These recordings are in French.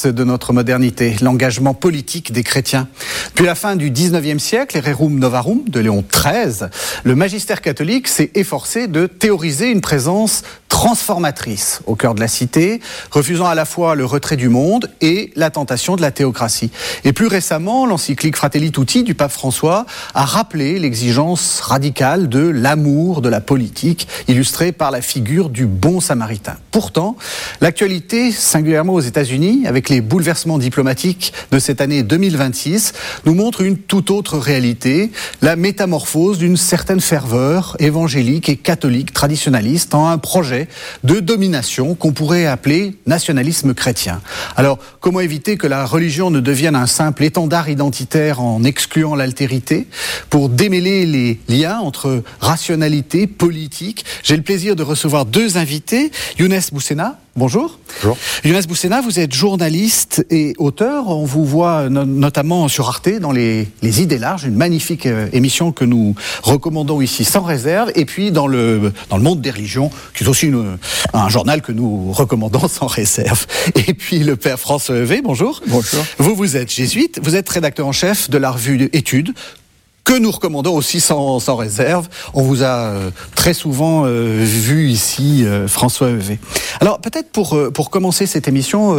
richesse de notre modernité, l'engagement politique des chrétiens. Depuis la fin du 19e siècle, Rerum Novarum de Léon XIII, le magistère catholique s'est efforcé de théoriser une présence transformatrice au cœur de la cité, refusant à la fois le retrait du monde et la tentation de la théocratie. Et plus récemment, l'encyclique Fratelli Tutti du pape François a rappelé l'exigence radicale de l'amour de la politique, illustrée par la figure du bon samaritain. Pourtant, l'actualité, singulièrement aux États-Unis, avec les bouleversements diplomatiques de cette année 2026, nous montre une toute autre réalité, la métamorphose d'une certaine ferveur évangélique et catholique traditionnaliste en un projet de domination qu'on pourrait appeler nationalisme chrétien. Alors, comment éviter que la religion ne devienne un simple étendard identitaire en excluant l'altérité? Pour démêler les liens entre rationalité, politique, j'ai le plaisir de recevoir deux invités. Younes Boussena, bonjour. Bonjour. Younes Boussena, vous êtes journaliste et auteur. On vous voit notamment sur Arte dans les Idées larges, une magnifique émission que nous recommandons ici sans réserve. Et puis dans le monde des religions, qui est aussi un journal que nous recommandons sans réserve. Et puis le père François Heuvet, bonjour. Bonjour. Vous êtes jésuite, vous êtes rédacteur en chef de la revue Études, que nous recommandons aussi sans réserve. On vous a très souvent vu ici, François Heuvet. Alors peut-être pour commencer cette émission,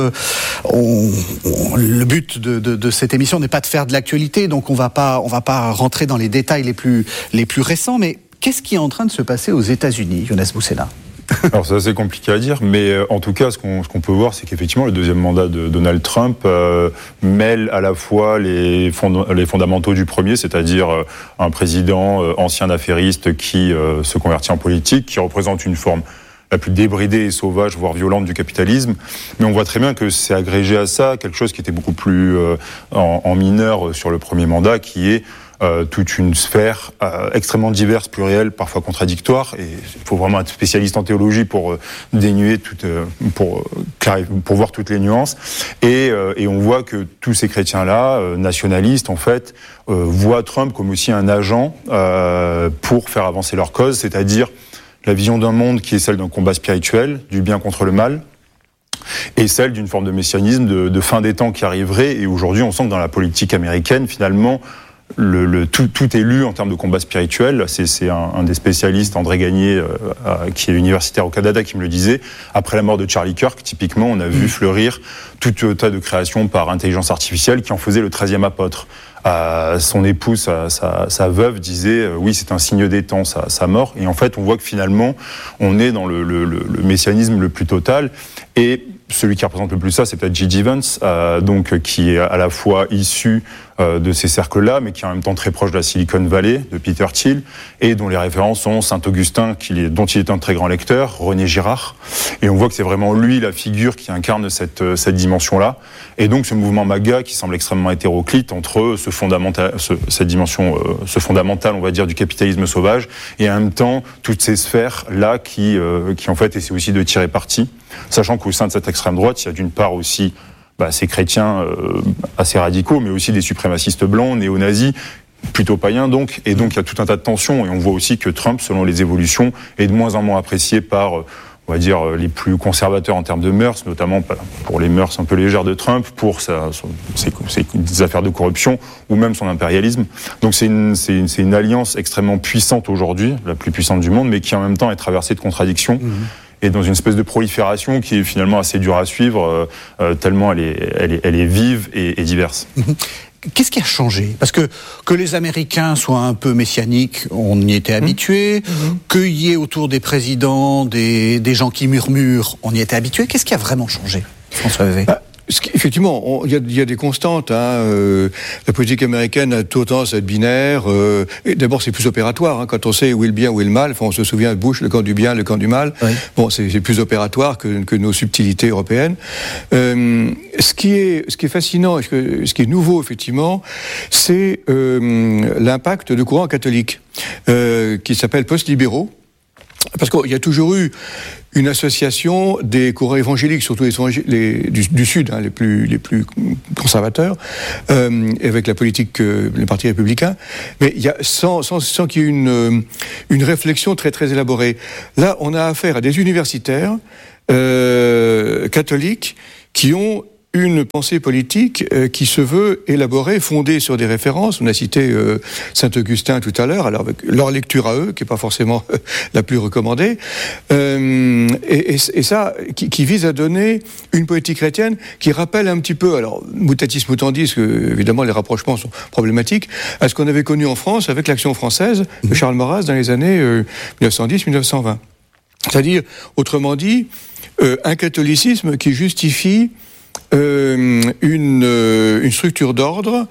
le but de cette émission n'est pas de faire de l'actualité, donc on va pas rentrer dans les détails les plus récents, mais qu'est-ce qui est en train de se passer aux États-Unis, Younes Boussena ? Alors c'est assez compliqué à dire, mais en tout cas ce qu'on peut voir, c'est qu'effectivement le deuxième mandat de Donald Trump mêle à la fois les fondamentaux du premier, c'est-à-dire un président ancien affairiste qui se convertit en politique, qui représente une forme la plus débridée et sauvage, voire violente du capitalisme. Mais on voit très bien que c'est agrégé à ça quelque chose qui était beaucoup plus en mineur sur le premier mandat, qui est toute une sphère extrêmement diverse, plurielle, parfois contradictoire. Et il faut vraiment être spécialiste en théologie pour dénuer pour voir toutes les nuances. Et on voit que tous ces chrétiens-là, nationalistes, en fait, voient Trump comme aussi un agent pour faire avancer leur cause, c'est-à-dire la vision d'un monde qui est celle d'un combat spirituel, du bien contre le mal, et celle d'une forme de messianisme de fin des temps qui arriverait. Et aujourd'hui, on sent que dans la politique américaine, finalement, tout est lu en termes de combat spirituel. C'est un des spécialistes, André Gagné, qui est universitaire au Canada, qui me le disait. Après la mort de Charlie Kirk, typiquement, on a vu fleurir tout tas de créations par intelligence artificielle qui en faisait le 13e apôtre. Son épouse, sa veuve, disait oui, c'est un signe des temps, sa mort. Et en fait, on voit que finalement, on est dans le messianisme le plus total. Et celui qui représente le plus ça, c'est peut-être J.D. Vance, donc qui est à la fois issu de ces cercles-là, mais qui est en même temps très proche de la Silicon Valley, de Peter Thiel, et dont les références sont Saint-Augustin, dont il est un très grand lecteur, René Girard. Et on voit que c'est vraiment lui, la figure, qui incarne cette dimension-là. Et donc ce mouvement MAGA, qui semble extrêmement hétéroclite entre cette dimension, ce fondamental, on va dire, du capitalisme sauvage, et en même temps toutes ces sphères-là qui en fait essaient aussi de tirer parti. Sachant qu'au sein de cette extrême droite, il y a d'une part aussi ces chrétiens assez radicaux, mais aussi des suprémacistes blancs, néo-nazis, plutôt païens donc. Et donc il y a tout un tas de tensions. Et on voit aussi que Trump, selon les évolutions, est de moins en moins apprécié par, on va dire, les plus conservateurs en termes de mœurs, notamment pour les mœurs un peu légères de Trump, pour ses affaires de corruption ou même son impérialisme. Donc c'est une alliance extrêmement puissante aujourd'hui, la plus puissante du monde, mais qui en même temps est traversée de contradictions. Et dans une espèce de prolifération qui est finalement assez dure à suivre, tellement elle est vive et diverse. Qu'est-ce qui a changé ? Parce que les Américains soient un peu messianiques, on y était habitués. Qu'il y ait autour des présidents des gens qui murmurent, on y était habitués. Qu'est-ce qui a vraiment changé, François Heuvet ? Effectivement, il y a des constantes. La politique américaine a tendance à être binaire. Et d'abord, c'est plus opératoire. Quand on sait où est le bien, où est le mal. Enfin, on se souvient de Bush, le camp du bien, le camp du mal. Oui. Bon, c'est plus opératoire que nos subtilités européennes. Ce qui est fascinant, ce qui est nouveau, effectivement, c'est l'impact de courants catholiques qui s'appellent post-libéraux. Parce qu'il y a toujours eu une association des courants évangéliques, surtout du Sud, les plus conservateurs, avec la politique, le Parti républicain, mais il y a sans qu'il y ait une réflexion très très élaborée. Là, on a affaire à des universitaires catholiques qui ont une pensée politique qui se veut élaborée, fondée sur des références. On a cité Saint-Augustin tout à l'heure, alors avec leur lecture à eux, qui n'est pas forcément la plus recommandée, et ça, qui vise à donner une politique chrétienne qui rappelle un petit peu, alors mutatis mutandis, que évidemment les rapprochements sont problématiques, à ce qu'on avait connu en France avec l'Action française de Charles Maurras dans les années 1910-1920. C'est-à-dire, autrement dit, un catholicisme qui justifie une structure d'ordre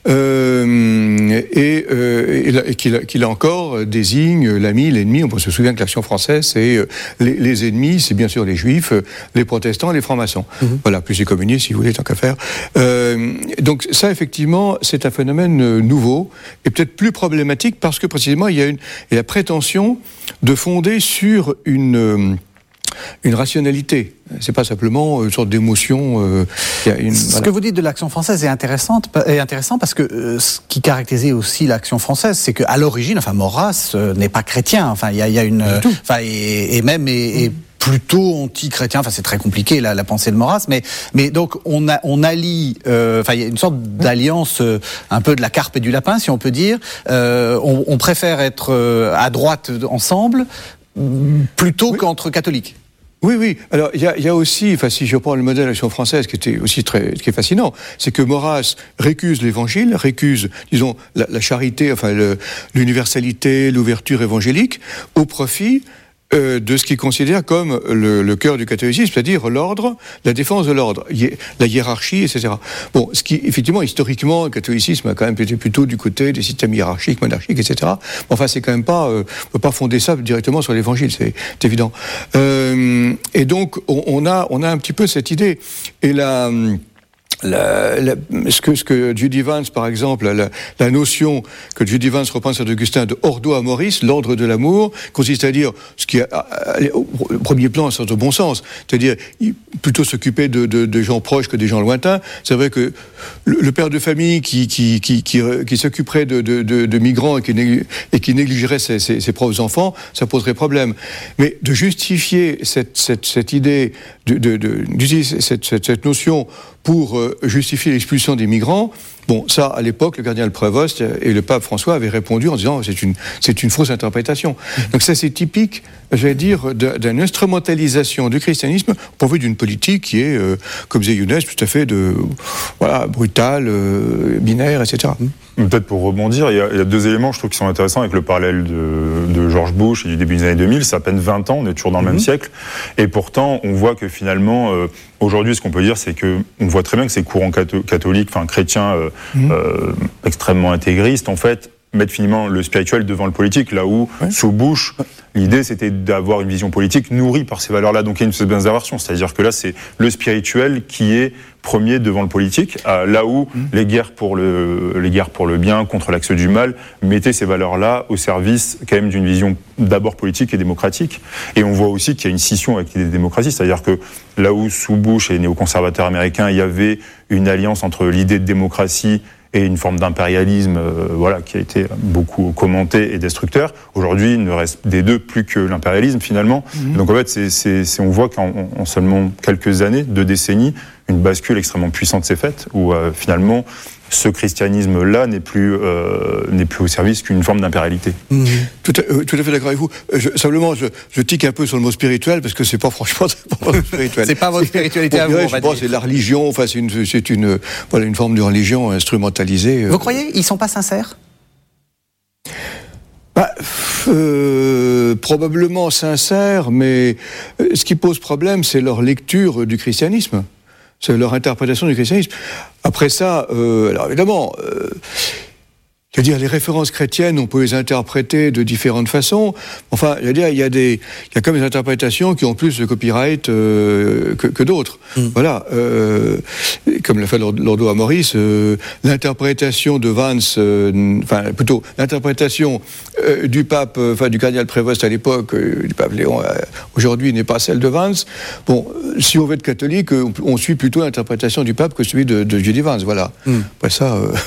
et qui là encore désigne l'ami, l'ennemi. On se souvient que l'Action française, c'est les ennemis, c'est bien sûr les juifs, les protestants, les francs-maçons. Voilà, plus les communistes, si vous voulez, tant qu'à faire. Donc ça, effectivement, c'est un phénomène nouveau et peut-être plus problématique parce que précisément, il y a la prétention de fonder sur une rationalité. C'est pas simplement une sorte d'émotion. Ce que vous dites de l'Action française est intéressant parce que ce qui caractérisait aussi l'Action française, c'est qu'à l'origine, Maurras n'est pas chrétien. Il y a une, et même est plutôt anti-chrétien. C'est très compliqué la pensée de Maurras, mais donc on allie. Il y a une sorte d'alliance un peu de la carpe et du lapin, si on peut dire. On préfère être à droite ensemble plutôt qu'entre catholiques. Oui. Alors, il y a aussi, si je reprends le modèle de l'Action française, qui était aussi qui est fascinant, c'est que Maurras récuse l'Évangile, récuse, disons, la charité, l'universalité, l'ouverture évangélique, au profit de ce qu'il considère comme le cœur du catholicisme, c'est-à-dire l'ordre, la défense de l'ordre, la hiérarchie, etc. Bon, ce qui, effectivement, historiquement, le catholicisme a quand même été plutôt du côté des systèmes hiérarchiques, monarchiques, etc. C'est quand même pas, on peut pas fonder ça directement sur l'Évangile, c'est évident. Et donc, on a un petit peu cette idée. Et ce que J.D. Vance, par exemple, la notion que J.D. Vance reprend sur Augustin de ordo amoris, l'ordre de l'amour, consiste à dire ce qui, au premier plan, sens de bon sens, c'est-à-dire plutôt s'occuper de gens proches que des gens lointains. C'est vrai que le père de famille qui s'occuperait de migrants et qui négligerait ses propres enfants, ça poserait problème. Mais de justifier cette idée, d'utiliser cette notion pour justifier l'expulsion des migrants, ça, à l'époque, le cardinal Prévost et le pape François avaient répondu en disant c'est une fausse interprétation. Donc ça, c'est typique, j'allais dire, d'une instrumentalisation du christianisme pourvu d'une politique qui est, comme disait Younes, tout à fait brutale, binaire, etc. Peut-être pour rebondir, il y a deux éléments, je trouve, qui sont intéressants avec le parallèle de George Bush et du début des années 2000. C'est à peine 20 ans, on est toujours dans le même siècle. Et pourtant, on voit que finalement, aujourd'hui, ce qu'on peut dire, c'est qu'on voit très bien que ces courants catholiques, chrétiens extrêmement intégristes, en fait, mettre finalement le spirituel devant le politique, là où, sous Bush, l'idée c'était d'avoir une vision politique nourrie par ces valeurs-là. Donc il y a une espèce d'inversion, c'est-à-dire que là c'est le spirituel qui est premier devant le politique, là où les guerres pour le bien contre l'axe du mal mettaient ces valeurs-là au service quand même d'une vision d'abord politique et démocratique. Et on voit aussi qu'il y a une scission avec l'idée de démocratie, c'est-à-dire que là où sous Bush et les néoconservateurs américains, il y avait une alliance entre l'idée de démocratie et une forme d'impérialisme qui a été beaucoup commenté et destructeur. Aujourd'hui, il ne reste des deux plus que l'impérialisme, finalement. Donc, en fait, on voit qu'en seulement quelques années, 2 décennies, une bascule extrêmement puissante s'est faite, où finalement, ce christianisme-là n'est plus au service qu'une forme d'impérialité. Tout à fait d'accord avec vous. Simplement, je tique un peu sur le mot spirituel, parce que c'est pas franchement spirituel. C'est pas votre spiritualité à vous, on va dire. C'est la religion, c'est une forme de religion instrumentalisée. Vous croyez ils sont pas sincères ? Probablement sincères, mais ce qui pose problème, c'est leur lecture du christianisme. C'est leur interprétation du christianisme. Après ça, alors évidemment, je veux dire, les références chrétiennes, on peut les interpréter de différentes façons. Enfin, je veux dire, il y a quand même des interprétations qui ont plus de copyright que d'autres. Voilà. Comme l'a fait l'ordo amoris, l'interprétation de Vance, plutôt l'interprétation du pape, du cardinal Prévost à l'époque, du pape Léon, aujourd'hui n'est pas celle de Vance. Bon, si on veut être catholique, on suit plutôt l'interprétation du pape que celui de J.D. Vance. Voilà. Après ça.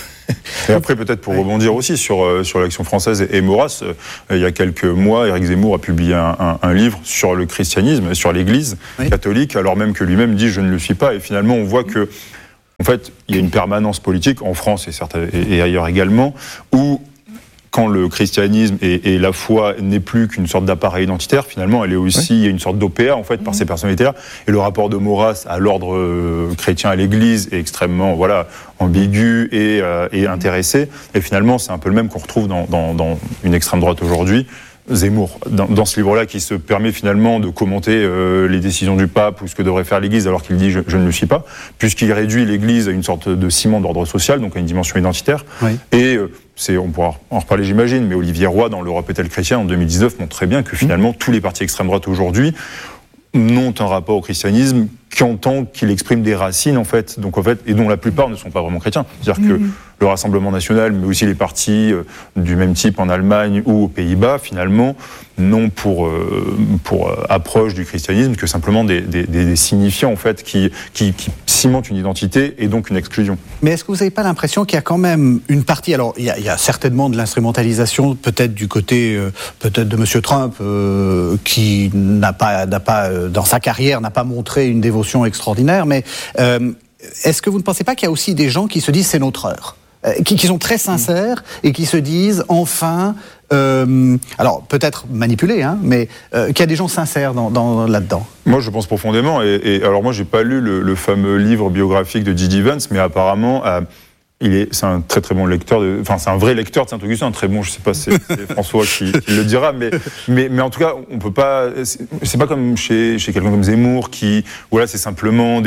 Et après, peut-être pour rebondir aussi sur l'Action française et Maurras, il y a quelques mois, Éric Zemmour a publié un livre sur le christianisme, sur l'Église catholique, alors même que lui-même dit « je ne le suis pas ». Et finalement, on voit que, en fait, il y a une permanence politique, en France et ailleurs également, où quand le christianisme et la foi n'est plus qu'une sorte d'appareil identitaire, finalement, elle est aussi une sorte d'OPA, en fait, par ces personnalités-là. Et le rapport de Maurras à l'ordre chrétien, à l'Église, est extrêmement, ambigu et intéressé. Et finalement, c'est un peu le même qu'on retrouve dans une extrême droite aujourd'hui. Zemmour, dans ce livre-là, qui se permet finalement de commenter les décisions du pape ou ce que devrait faire l'Église, alors qu'il dit je ne le suis pas, puisqu'il réduit l'Église à une sorte de ciment d'ordre social, donc à une dimension identitaire. Et on pourra en reparler, j'imagine, mais Olivier Roy, dans l'Europe est-elle chrétienne, en 2019, montre très bien que finalement, tous les partis extrême droite aujourd'hui n'ont un rapport au christianisme qu'en tant qu'il exprime des racines, en fait, et dont la plupart ne sont pas vraiment chrétiens. C'est-à-dire que le Rassemblement national, mais aussi les partis du même type en Allemagne ou aux Pays-Bas, finalement, n'ont pour approche du christianisme que simplement des signifiants, en fait, qui cimentent une identité et donc une exclusion. Mais est-ce que vous n'avez pas l'impression qu'il y a quand même une partie, alors il y a certainement de l'instrumentalisation, peut-être du côté peut-être de M. Trump, qui n'a pas dans sa carrière, n'a pas montré une dévotion extraordinaire, mais est-ce que vous ne pensez pas qu'il y a aussi des gens qui se disent c'est notre heure, qui sont très sincères et qui se disent enfin, alors peut-être manipulés, mais qu'il y a des gens sincères là-dedans? Moi, je pense profondément, et alors moi, j'ai pas lu le fameux livre biographique de J.D. Vance, mais apparemment, c'est un très très bon lecteur, c'est un vrai lecteur de Saint-Augustin, très bon, je sais pas si c'est François qui le dira, mais en tout cas, on peut pas, c'est pas comme chez quelqu'un comme Zemmour qui, c'est simplement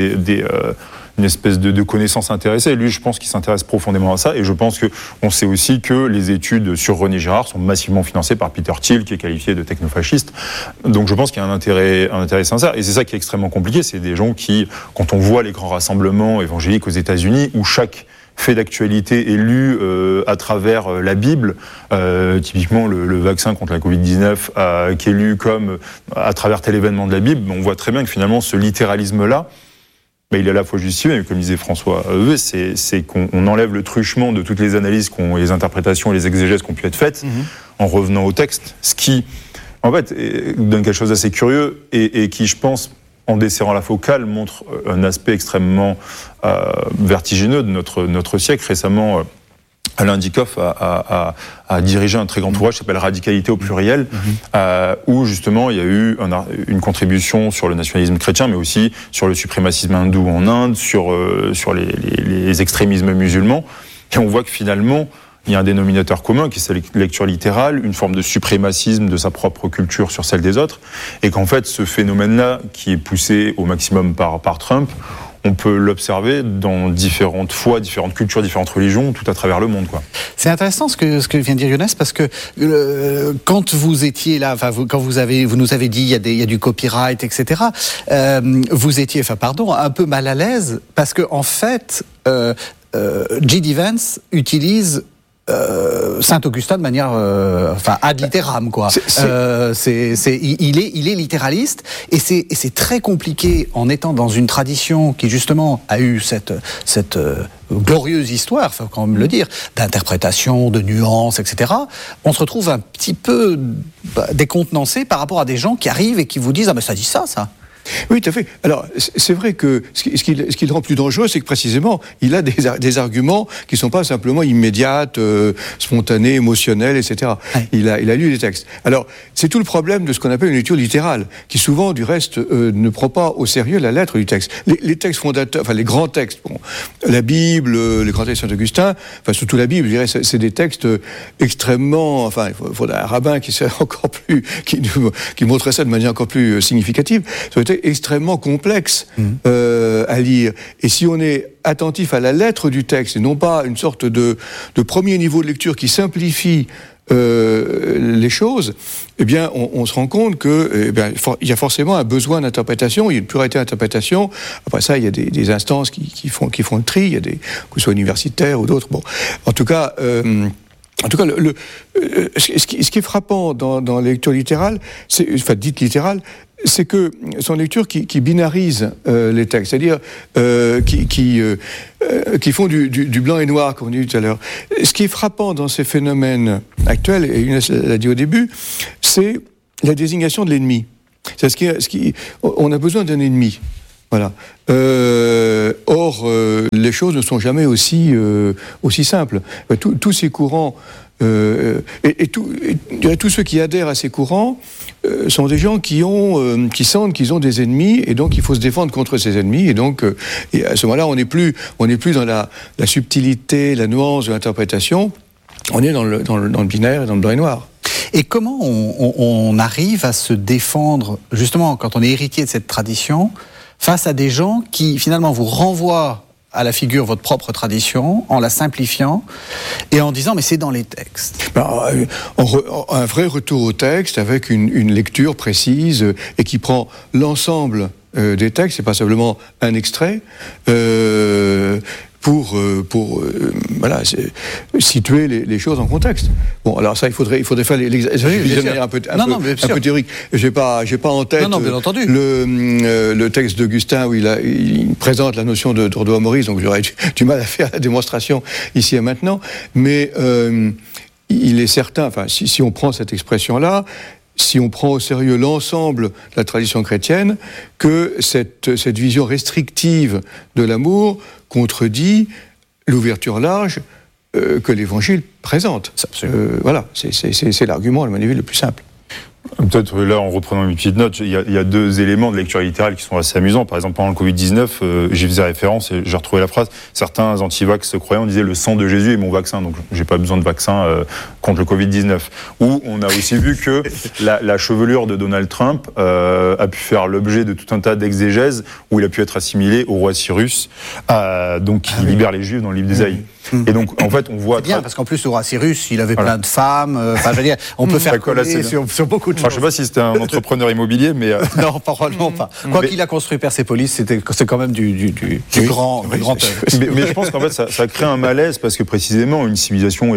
une espèce de connaissance intéressée. Lui, je pense qu'il s'intéresse profondément à ça, et je pense qu'on sait aussi que les études sur René Girard sont massivement financées par Peter Thiel, qui est qualifié de technofasciste. Donc je pense qu'il y a un intérêt sincère, et c'est ça qui est extrêmement compliqué, c'est des gens qui, quand on voit les grands rassemblements évangéliques aux États-Unis, où chaque fait d'actualité est lu à travers la Bible, typiquement le vaccin contre la Covid-19 qui est lu comme à travers tel événement de la Bible, on voit très bien que finalement ce littéralisme-là, il est à la fois justifié, mais comme disait François Heuvet, c'est qu'on enlève le truchement de toutes les analyses, les interprétations et les exégèses qui ont pu être faites, en revenant au texte, ce qui, en fait, donne quelque chose d'assez curieux et qui, je pense, en desserrant la focale, montre un aspect extrêmement vertigineux de notre siècle. Récemment, Alain Dikoff a dirigé un très grand ouvrage qui s'appelle Radicalité au pluriel, où justement il y a eu une contribution sur le nationalisme chrétien, mais aussi sur le suprémacisme hindou en Inde, sur les extrémismes musulmans. Et on voit que finalement, il y a un dénominateur commun qui est cette lecture littérale, une forme de suprémacisme de sa propre culture sur celle des autres, et qu'en fait ce phénomène-là, qui est poussé au maximum par Trump, on peut l'observer dans différentes foi, différentes cultures, différentes religions, tout à travers le monde, quoi. C'est intéressant ce que vient de dire Younes, parce que quand vous étiez là, quand vous nous avez dit il y a du copyright, etc. Vous étiez, un peu mal à l'aise, parce que en fait, J.D. Vance utilise Saint-Augustin de manière ad littéram, quoi. Il est littéraliste, et c'est très compliqué, en étant dans une tradition qui justement a eu cette glorieuse histoire, faut quand même le dire, d'interprétation, de nuances, etc. On se retrouve un petit peu décontenancé par rapport à des gens qui arrivent et qui vous disent ça dit ça. Oui, tout à fait. Alors, c'est vrai que ce qui le rend plus dangereux, c'est que précisément, il a des arguments qui ne sont pas simplement immédiates, spontanés, émotionnels, etc. Ouais. Il a lu les textes. Alors, c'est tout le problème de ce qu'on appelle une lecture littérale, qui souvent, du reste, ne prend pas au sérieux la lettre du texte. Les textes fondateurs, les grands textes, la Bible, les grands textes de Saint-Augustin, surtout la Bible, je dirais, c'est des textes extrêmement, il faudrait un rabbin qui montrait ça de manière encore plus significative. Ça aurait été extrêmement complexe à lire. Et si on est attentif à la lettre du texte, et non pas une sorte de premier niveau de lecture qui simplifie les choses, eh bien, on se rend compte que il y a forcément un besoin d'interprétation, il y a une pluralité d'interprétation. Après ça, il y a des instances qui font le tri, il y a que ce soit universitaires ou d'autres. Bon, en tout cas, En tout cas, ce qui est frappant dans la lecture littérale, dite littérale, c'est que son lecture qui binarise les textes, c'est-à-dire qui font du blanc et noir, comme on dit tout à l'heure. Ce qui est frappant dans ces phénomènes actuels, et Inès l'a dit au début, c'est la désignation de l'ennemi. On a besoin d'un ennemi. Voilà. Or, les choses ne sont jamais aussi simples. Tous ces courants, tous ceux qui adhèrent à ces courants sont des gens qui sentent qu'ils ont des ennemis, et donc il faut se défendre contre ces ennemis. Et donc, à ce moment-là, on n'est plus dans la subtilité, la nuance de l'interprétation. On est dans le binaire et dans le blanc et noir. Et comment on arrive à se défendre, justement, quand on est héritier de cette tradition, face à des gens qui, finalement, vous renvoient à la figure votre propre tradition, en la simplifiant, et en disant, mais c'est dans les textes. Un vrai retour au texte, avec une lecture précise, et qui prend l'ensemble des textes, c'est pas simplement un extrait, pour situer les choses en contexte. Bon, alors ça, il faudrait faire l'exercice un peu théorique. J'ai pas en tête le texte d'Augustin où il présente la notion de droit Maurice, donc j'aurais du mal à faire la démonstration ici et maintenant, mais il est certain, si on prend cette expression-là, si on prend au sérieux l'ensemble de la tradition chrétienne, que cette vision restrictive de l'amour contredit l'ouverture large que l'Évangile présente. Voilà, c'est l'argument, à mon avis, le plus simple. Peut-être là, en reprenant mes petites notes, il y a deux éléments de lecture littérale qui sont assez amusants. Par exemple, pendant le Covid-19, j'y faisais référence et j'ai retrouvé la phrase. Certains anti-vax croyants disaient le sang de Jésus est mon vaccin, donc j'ai pas besoin de vaccin contre le Covid-19. Ou on a aussi vu que la chevelure de Donald Trump a pu faire l'objet de tout un tas d'exégèses où il a pu être assimilé au roi Cyrus, donc qui libère les Juifs dans le livre d'Ésaïe. Et donc, en fait, on voit... C'est bien, parce qu'en plus, le roi Cyrus, il avait plein de femmes. Je veux dire, on peut faire coller sur beaucoup de choses. Je ne sais pas si c'était un entrepreneur immobilier, mais... Non, probablement pas. Quoi qu'il a construit Persépolis, c'est quand même du grand œuvre. Mais je pense qu'en fait, ça crée un malaise, parce que précisément, une civilisation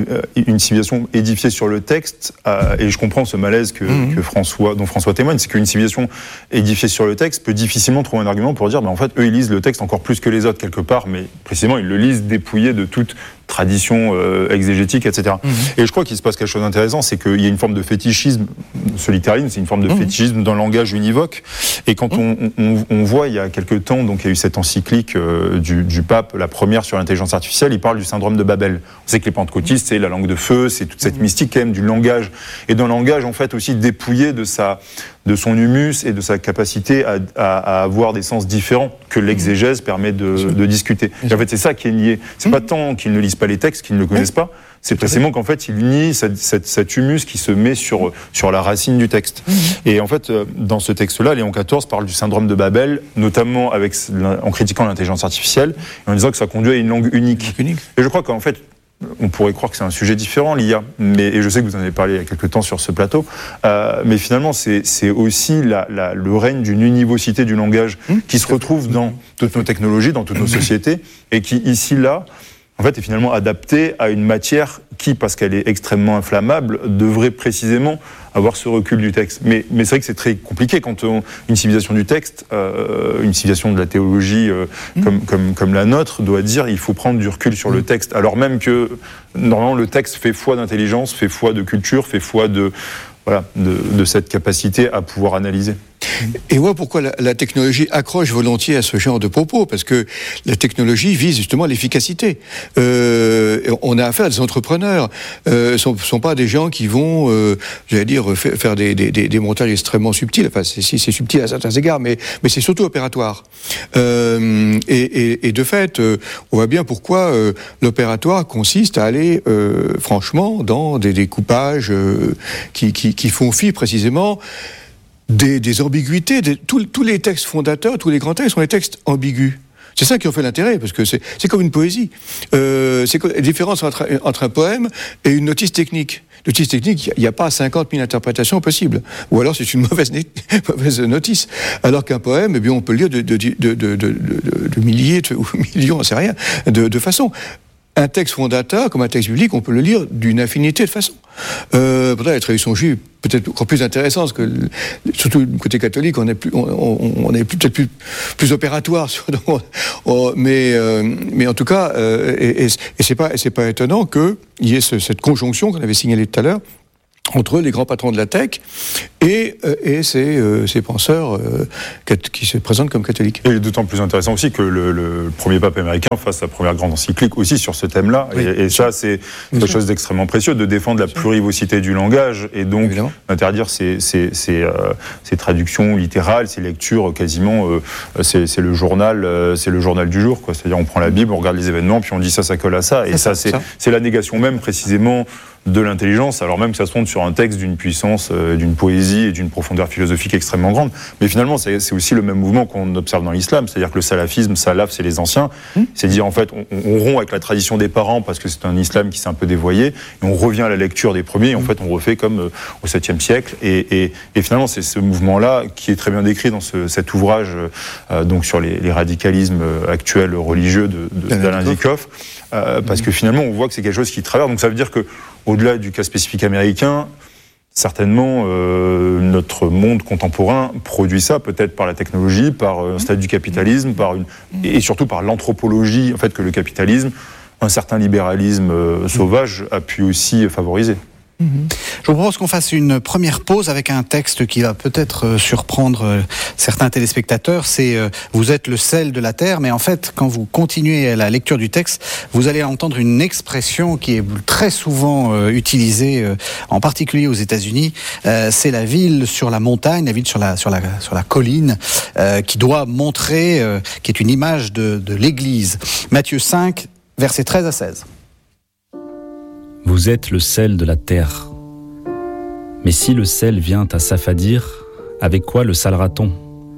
édifiée sur le texte, et je comprends ce malaise dont François témoigne, c'est qu'une civilisation édifiée sur le texte peut difficilement trouver un argument pour dire, en fait, eux, ils lisent le texte encore plus que les autres, quelque part, mais précisément, ils le lisent dépouillé de toute tradition exégétique, etc. Et je crois qu'il se passe quelque chose d'intéressant, c'est qu'il y a une forme de fétichisme, ce littéralisme, c'est une forme de fétichisme dans le langage univoque. Et quand on voit, il y a quelques temps, donc il y a eu cette encyclique du pape, la première sur l'intelligence artificielle, il parle du syndrome de Babel. On sait que les pentecôtistes, c'est la langue de feu, c'est toute cette mystique quand même du langage. Et dans le langage, en fait, aussi dépouillé de son humus et de sa capacité à avoir des sens différents que l'exégèse permet de discuter. Et en fait, c'est ça qui est nié. C'est pas tant qu'ils ne lisent pas les textes, qu'ils ne le connaissent pas, c'est précisément qu'en fait, ils nient cet humus qui se met sur la racine du texte. Et en fait, dans ce texte-là, Léon XIV parle du syndrome de Babel, notamment en critiquant l'intelligence artificielle, et en disant que ça conduit à une langue unique. Et je crois qu'en fait, on pourrait croire que c'est un sujet différent, l'IA, et je sais que vous en avez parlé il y a quelques temps sur ce plateau, mais finalement c'est aussi le règne d'une univocité du langage qui se retrouve dans toutes nos technologies, dans toutes nos sociétés, et qui ici, là, en fait, est finalement adaptée à une matière qui, parce qu'elle est extrêmement inflammable, devrait précisément avoir ce recul du texte. Mais c'est vrai que c'est très compliqué quand une civilisation du texte, une civilisation de la théologie comme la nôtre, doit dire il faut prendre du recul sur le texte, alors même que, normalement, le texte fait foi d'intelligence, fait foi de culture, fait foi de cette capacité à pouvoir analyser. Et voilà pourquoi la technologie accroche volontiers à ce genre de propos, parce que la technologie vise justement l'efficacité. On a affaire à des entrepreneurs, sont pas des gens qui vont, faire des montages extrêmement subtils. Enfin, c'est subtil à certains égards, mais c'est surtout opératoire. Et de fait, on voit bien pourquoi l'opératoire consiste à aller franchement dans des découpages qui font fi précisément des ambiguïtés. Tous les textes fondateurs, tous les grands textes sont des textes ambigus. C'est ça qui en fait l'intérêt, parce que c'est comme une poésie. C'est la différence entre un poème et une notice technique. Notice technique, il n'y a pas 50 000 interprétations possibles. Ou alors c'est une mauvaise notice. Alors qu'un poème, eh bien, on peut le lire de milliers ou millions, on ne sait rien, de façon. un texte fondateur, comme un texte biblique, on peut le lire d'une infinité de façons. Pourtant, la tradition juive peut-être encore plus intéressante, que surtout du côté catholique, on est peut-être plus opératoire. Mais en tout cas, et c'est pas étonnant qu'il y ait cette conjonction qu'on avait signalée tout à l'heure entre les grands patrons de la tech et ces penseurs qui se présentent comme catholiques. Et d'autant plus intéressant aussi que le premier pape américain fasse sa première grande encyclique aussi sur ce thème-là. Oui, et ça, c'est quelque chose d'extrêmement précieux, de défendre la plurivocité du langage et donc d'interdire ces traductions littérales, ces lectures quasiment. C'est le journal du jour, quoi. C'est-à-dire on prend la Bible, on regarde les événements, puis on dit ça colle à ça. Et ça, c'est la négation même précisément de l'intelligence, alors même que ça se fonde sur un texte d'une puissance, d'une poésie et d'une profondeur philosophique extrêmement grande. Mais finalement, c'est aussi le même mouvement qu'on observe dans l'islam, c'est-à-dire que le salafisme, salaf, c'est les anciens. C'est dire, en fait, on rompt avec la tradition des parents parce que c'est un islam qui s'est un peu dévoyé, et on revient à la lecture des premiers, et en fait, on refait comme au 7e siècle. Et finalement, c'est ce mouvement-là qui est très bien décrit dans cet ouvrage donc sur les radicalismes actuels religieux d'Alain Zikoff, parce que finalement, on voit que c'est quelque chose qui traverse. Donc ça veut dire que au-delà du cas spécifique américain, certainement, notre monde contemporain produit ça, peut-être par la technologie, par un stade du capitalisme, et surtout par l'anthropologie, en fait, que le capitalisme, un certain libéralisme sauvage, a pu aussi favoriser. Je vous propose qu'on fasse une première pause avec un texte qui va peut-être surprendre certains téléspectateurs. C'est « Vous êtes le sel de la terre », mais en fait, quand vous continuez la lecture du texte, vous allez entendre une expression qui est très souvent utilisée, en particulier aux États-Unis. C'est la ville sur la montagne, la ville sur la colline, qui doit montrer, qui est une image de l'Église. Matthieu 5, versets 13 à 16. Vous êtes le sel de la terre. Mais si le sel vient à s'affadir, avec quoi le salera-t-on ?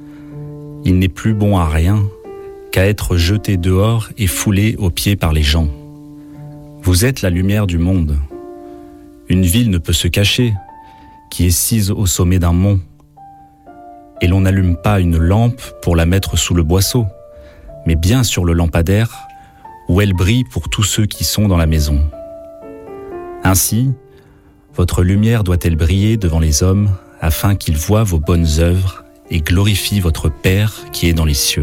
Il n'est plus bon à rien qu'à être jeté dehors et foulé aux pieds par les gens. Vous êtes la lumière du monde. Une ville ne peut se cacher, qui est sise au sommet d'un mont. Et l'on n'allume pas une lampe pour la mettre sous le boisseau, mais bien sur le lampadaire, où elle brille pour tous ceux qui sont dans la maison. Ainsi, votre lumière doit-elle briller devant les hommes, afin qu'ils voient vos bonnes œuvres et glorifient votre Père qui est dans les cieux.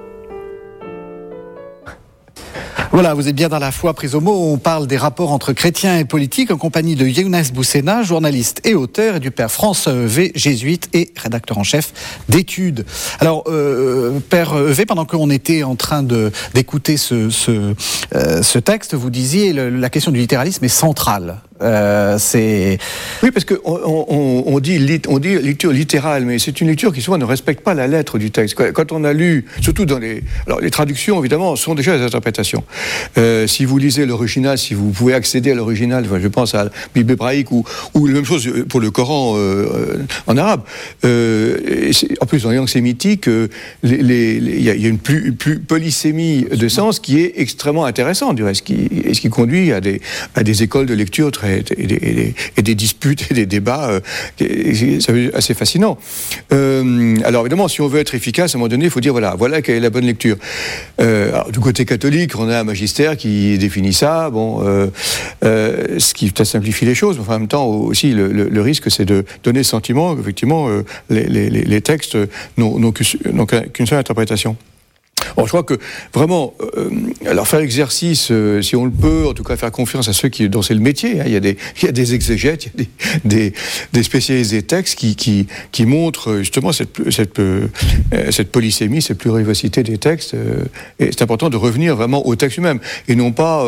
Voilà, vous êtes bien dans la foi prise au mot. On parle des rapports entre chrétiens et politiques en compagnie de Younes Boussena, journaliste et auteur, et du père François Heuvet, jésuite et rédacteur en chef d'Études. Alors, père Heuvet, pendant qu'on était en train d'écouter ce texte, vous disiez la question du littéralisme est centrale. Oui, parce que on dit lecture littérale, mais c'est une lecture qui souvent ne respecte pas la lettre du texte. Quand on a lu, surtout dans les traductions, évidemment, sont déjà des interprétations. Si vous lisez l'original, si vous pouvez accéder à l'original, enfin, je pense à la Bible hébraïque ou la même chose pour le Coran en arabe. En plus, en langue sémitique, il y a une plus polysémie de sens qui est extrêmement intéressante, du reste, qui conduit à des écoles de lecture et des disputes et des débats assez fascinants. Alors évidemment, si on veut être efficace, à un moment donné, il faut dire voilà quelle est la bonne lecture. Alors, du côté catholique, on a un magistère qui définit ça, ce qui peut-être simplifie les choses, mais en même temps aussi le risque, c'est de donner le sentiment qu'effectivement les textes n'ont qu'une seule interprétation. Alors, je crois que vraiment, alors faire l'exercice, si on le peut, en tout cas faire confiance à ceux dont c'est le métier. Hein, il y a des exégètes, il y a des spécialistes des textes qui montrent justement cette polysémie, cette plurivocité des textes. Et c'est important de revenir vraiment au texte lui-même et non pas,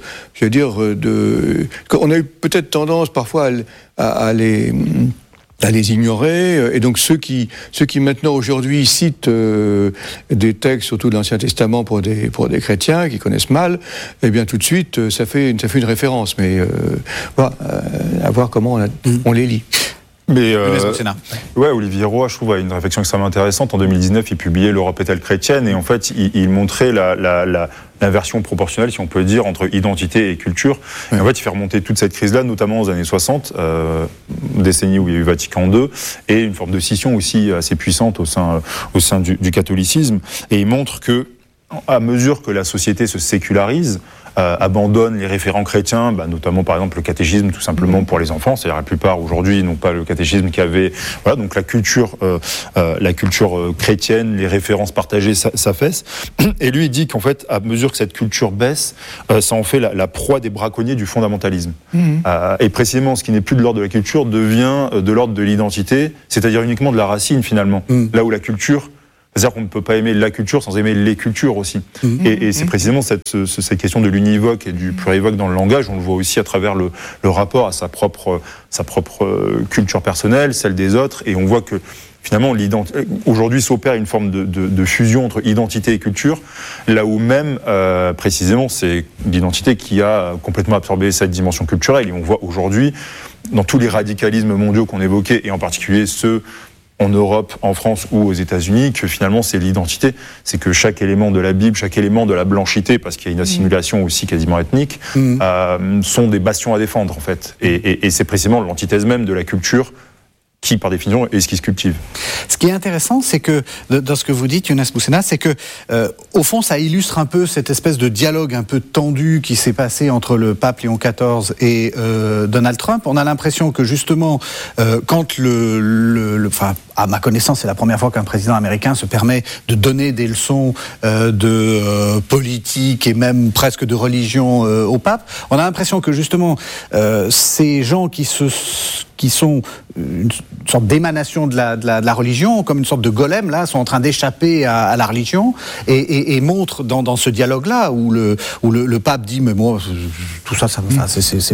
on a eu peut-être tendance parfois à les ignorer, et donc ceux qui maintenant aujourd'hui citent des textes, surtout de l'Ancien Testament pour des chrétiens qui connaissent mal, eh bien tout de suite ça fait une référence, mais à voir comment on les lit. Mais Olivier Roy, je trouve, a une réflexion extrêmement intéressante. En 2019, il publiait l'Europe est-elle chrétienne, et en fait, il montrait l'inversion proportionnelle, si on peut dire, entre identité et culture. Et en fait, il fait remonter toute cette crise-là, notamment aux années 60, décennie où il y a eu Vatican II, et une forme de scission aussi assez puissante au sein du catholicisme. Et il montre que à mesure que la société se sécularise, abandonne les référents chrétiens, notamment par exemple le catéchisme tout simplement pour les enfants, c'est-à-dire la plupart aujourd'hui n'ont pas le catéchisme qu'il y avait, donc la culture chrétienne, les références partagées s'affaissent, et lui il dit qu'en fait à mesure que cette culture baisse, ça en fait la proie des braconniers du fondamentalisme. Et précisément ce qui n'est plus de l'ordre de la culture devient de l'ordre de l'identité, c'est-à-dire uniquement de la racine finalement, là où la culture... C'est-à-dire qu'on ne peut pas aimer la culture sans aimer les cultures aussi. Et c'est précisément cette question de l'univoque et du plurivoque dans le langage, on le voit aussi à travers le rapport à sa propre culture personnelle, celle des autres, et on voit que finalement, aujourd'hui s'opère une forme de fusion entre identité et culture, là où même, précisément, c'est l'identité qui a complètement absorbé cette dimension culturelle. Et on voit aujourd'hui, dans tous les radicalismes mondiaux qu'on évoquait, et en particulier ceux en Europe, en France ou aux États-Unis, que finalement c'est l'identité, c'est que chaque élément de la Bible, chaque élément de la blanchité, parce qu'il y a une assimilation aussi quasiment ethnique, sont des bastions à défendre en fait. Et c'est précisément l'antithèse même de la culture qui, par définition, est ce qui se cultive. Ce qui est intéressant, c'est que, dans ce que vous dites, Younes Boussena, c'est que, au fond, ça illustre un peu cette espèce de dialogue un peu tendu qui s'est passé entre le pape Léon XIV et Donald Trump. On a l'impression que, justement, quand à ma connaissance, c'est la première fois qu'un président américain se permet de donner des leçons de politique et même presque de religion au pape, on a l'impression que, justement, ces gens qui sont une sorte d'émanation de la religion, comme une sorte de golem, là, sont en train d'échapper à la religion et montrent dans ce dialogue-là où le pape dit mais moi tout ça c'est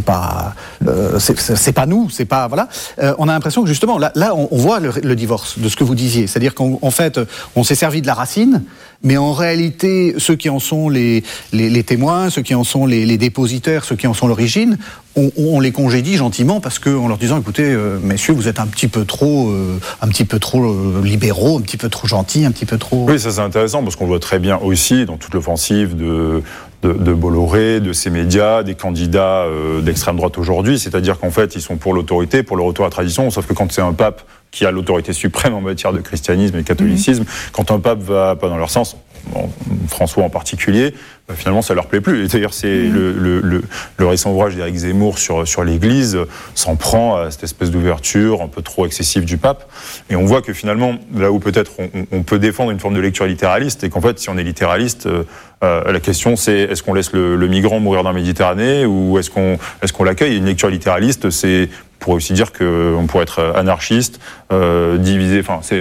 pas nous, c'est pas voilà. On a l'impression que justement là on voit le divorce de ce que vous disiez, c'est-à-dire qu'en fait on s'est servi de la racine, mais en réalité ceux qui en sont les témoins, ceux qui en sont les dépositaires, ceux qui en sont l'origine, on les congédie gentiment parce qu'en leur disant écoutez messieurs vous êtes un petit peu trop libéraux, un petit peu trop gentils, un petit peu trop... Oui, ça c'est intéressant parce qu'on voit très bien aussi dans toute l'offensive de Bolloré, de ces médias, des candidats d'extrême droite aujourd'hui, c'est-à-dire qu'en fait ils sont pour l'autorité, pour le retour à la tradition, sauf que quand c'est un pape qui a l'autorité suprême en matière de christianisme et de catholicisme, quand un pape va pas dans leur sens, François en particulier, finalement ça leur plaît plus. C'est-à-dire c'est le récent ouvrage d'Éric Zemmour sur l'Église s'en prend à cette espèce d'ouverture un peu trop excessive du pape. Et on voit que finalement, là où peut-être on peut défendre une forme de lecture littéraliste, et qu'en fait si on est littéraliste, la question c'est est-ce qu'on laisse le migrant mourir dans la Méditerranée ou est-ce qu'on l'accueille. Et une lecture littéraliste, c'est on pourrait aussi dire qu'on pourrait être anarchiste, diviser,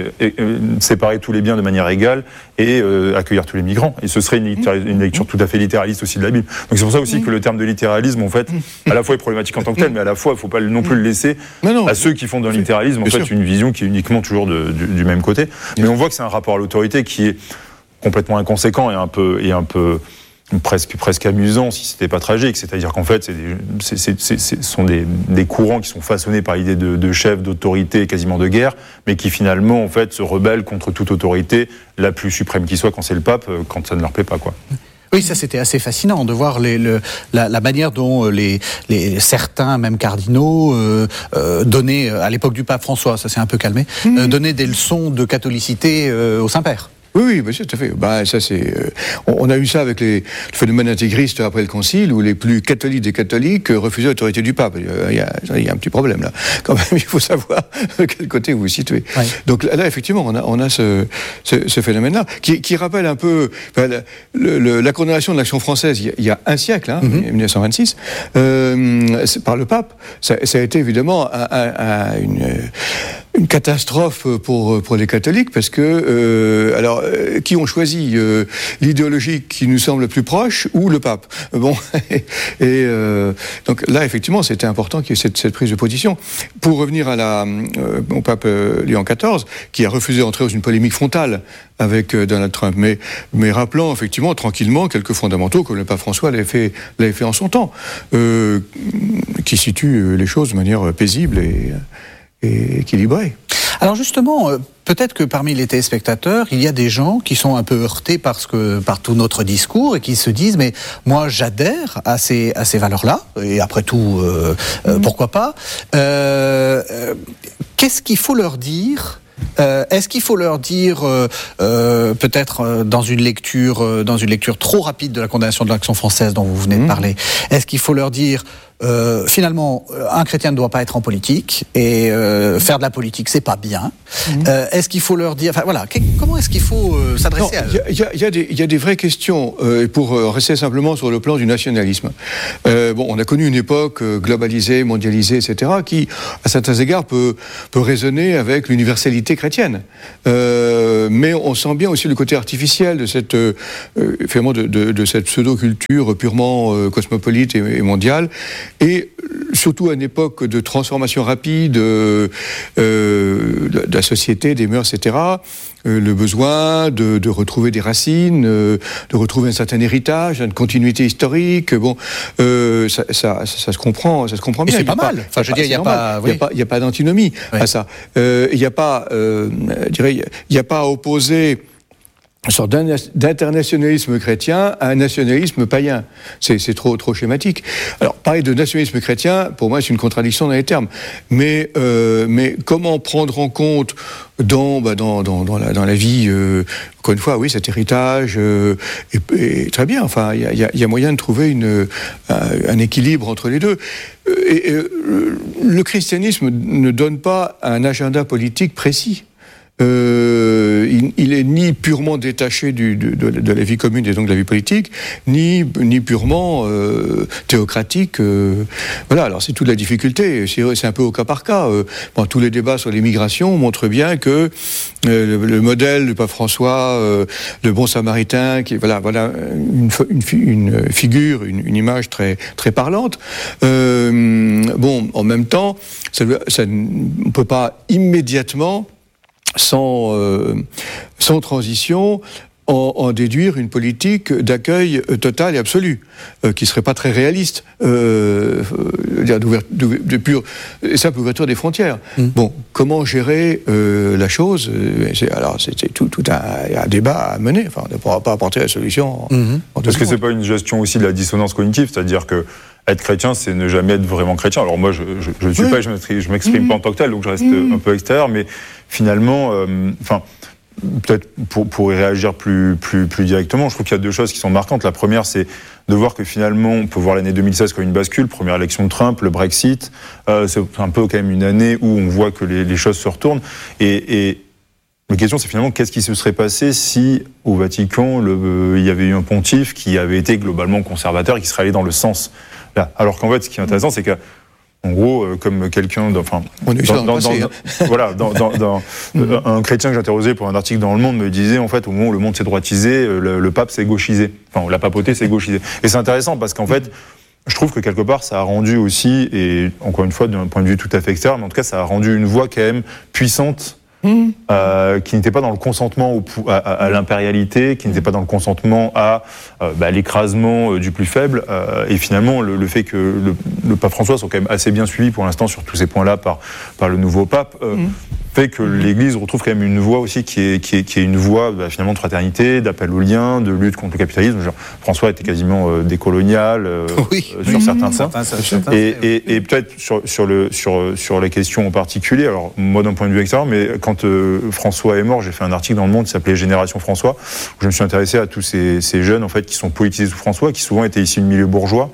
séparer tous les biens de manière égale et accueillir tous les migrants. Et ce serait une lecture tout à fait littéraliste aussi de la Bible. Donc c'est pour ça aussi que le terme de littéralisme, en fait, à la fois est problématique en tant que tel, mais à la fois il ne faut pas non plus le laisser à ceux qui font d'un littéralisme en fait une vision qui est uniquement toujours du même côté. Mais on voit que c'est un rapport à l'autorité qui est complètement inconséquent et un peu presque amusant si c'était pas tragique, c'est-à-dire qu'en fait ce sont des courants qui sont façonnés par l'idée de chef, d'autorité, quasiment de guerre, mais qui finalement en fait se rebellent contre toute autorité, la plus suprême qui soit quand c'est le pape, quand ça ne leur plaît pas quoi. Oui, ça c'était assez fascinant de voir la manière dont certains, même cardinaux, donnaient, à l'époque du pape François, ça s'est un peu calmé, donnaient des leçons de catholicité au Saint-Père. Oui, bien sûr, tout à fait. Ça, on a eu ça avec le phénomène intégriste après le Concile, où les plus catholiques des catholiques refusaient l'autorité du pape. Il y a un petit problème là. Quand même, il faut savoir de quel côté vous vous situez. Ouais. Donc là, effectivement, on a ce phénomène-là qui rappelle un peu la condamnation de l'action française il y a un siècle, 1926, par le pape. Ça a été évidemment une catastrophe pour les catholiques parce que qui ont choisi l'idéologie qui nous semble plus proche ou le pape. Bon, donc là effectivement c'était important qu'il y ait cette prise de position. Pour revenir au pape Léon XIV qui a refusé d'entrer dans une polémique frontale avec Donald Trump, mais rappelant effectivement tranquillement quelques fondamentaux comme le pape François l'avait fait en son temps, qui situent les choses de manière paisible et équilibré. Alors justement, peut-être que parmi les téléspectateurs, il y a des gens qui sont un peu heurtés par tout notre discours et qui se disent mais moi j'adhère à ces valeurs-là et après tout pourquoi pas. Qu'est-ce qu'il faut leur dire Est-ce qu'il faut leur dire, peut-être dans une lecture trop rapide de la condamnation de l'Action française dont vous venez de parler, est-ce qu'il faut leur dire finalement, un chrétien ne doit pas être en politique et faire de la politique, c'est pas bien. Est-ce qu'il faut leur dire, enfin voilà, comment est-ce qu'il faut s'adresser à eux ? Il y a des vraies questions pour rester simplement sur le plan du nationalisme. On a connu une époque globalisée, mondialisée, etc., qui, à certains égards, peut résonner avec l'universalité chrétienne. Mais on sent bien aussi le côté artificiel de cette, finalement, de cette pseudo-culture purement cosmopolite et mondiale. Et surtout à une époque de transformation rapide de la société, des mœurs, etc., le besoin de retrouver des racines, de retrouver un certain héritage, une continuité historique, ça se comprend bien. Et c'est pas mal. Enfin, je veux dire, il n'y a pas d'antinomie à ça. Il n'y a pas, il n'y a pas à opposer une sorte d'internationalisme chrétien à un nationalisme païen. C'est trop schématique. Alors, parler de nationalisme chrétien, pour moi, c'est une contradiction dans les termes. Mais comment prendre en compte dans la vie, encore une fois, oui, cet héritage est très bien. Enfin, il y a moyen de trouver un équilibre entre les deux. Et le christianisme ne donne pas un agenda politique précis. Il est ni purement détaché de la vie commune et donc de la vie politique, ni purement théocratique. Voilà, alors c'est toute la difficulté. C'est un peu au cas par cas. Tous les débats sur l'immigration montrent bien que le modèle du pape François, le bon samaritain, qui voilà une figure, une image très très parlante. En même temps, on ne peut pas immédiatement sans transition, en déduire une politique d'accueil total et absolu, qui serait pas très réaliste, de pure et simple ouverture des frontières. Comment gérer la chose ? C'est tout un débat à mener. Enfin, on ne pourra pas apporter la solution. Est-ce que c'est pas une gestion aussi de la dissonance cognitive, c'est-à-dire que être chrétien, c'est ne jamais être vraiment chrétien. Alors moi, je ne suis pas, je m'exprime pas en tant que tel, donc je reste un peu extérieur, mais finalement, peut-être pour y réagir plus directement, je trouve qu'il y a deux choses qui sont marquantes. La première, c'est de voir que finalement, on peut voir l'année 2016 comme une bascule, première élection de Trump, le Brexit, c'est un peu quand même une année où on voit que les choses se retournent. Et la question, c'est finalement qu'est-ce qui se serait passé si, au Vatican, il y avait eu un pontife qui avait été globalement conservateur et qui serait allé dans le sens là. Alors qu'en fait, ce qui est intéressant, c'est que en gros, comme quelqu'un, un chrétien que j'interrogeais pour un article dans Le Monde me disait, en fait, au moment où le monde s'est droitisé, le pape s'est gauchisé. Enfin, la papauté s'est gauchisée. Et c'est intéressant parce qu'en fait, je trouve que quelque part, ça a rendu aussi, et encore une fois, d'un point de vue tout à fait extérieur, mais en tout cas, ça a rendu une voix quand même puissante, qui n'était pas dans le consentement à l'impérialité, qui n'était pas dans le consentement à l'écrasement du plus faible. Et finalement, le fait que le pape François soit quand même assez bien suivi pour l'instant sur tous ces points-là par le nouveau pape, fait que l'Église retrouve quand même une voix aussi qui est une voix finalement de fraternité, d'appel au lien, de lutte contre le capitalisme. Genre, François était quasiment décolonial sur certains points. Et peut-être sur les questions en particulier. Alors moi d'un point de vue extérieur, mais quand François est mort, j'ai fait un article dans Le Monde qui s'appelait Génération François, où je me suis intéressé à tous ces jeunes en fait qui sont politisés sous François, qui souvent étaient issus du milieu bourgeois.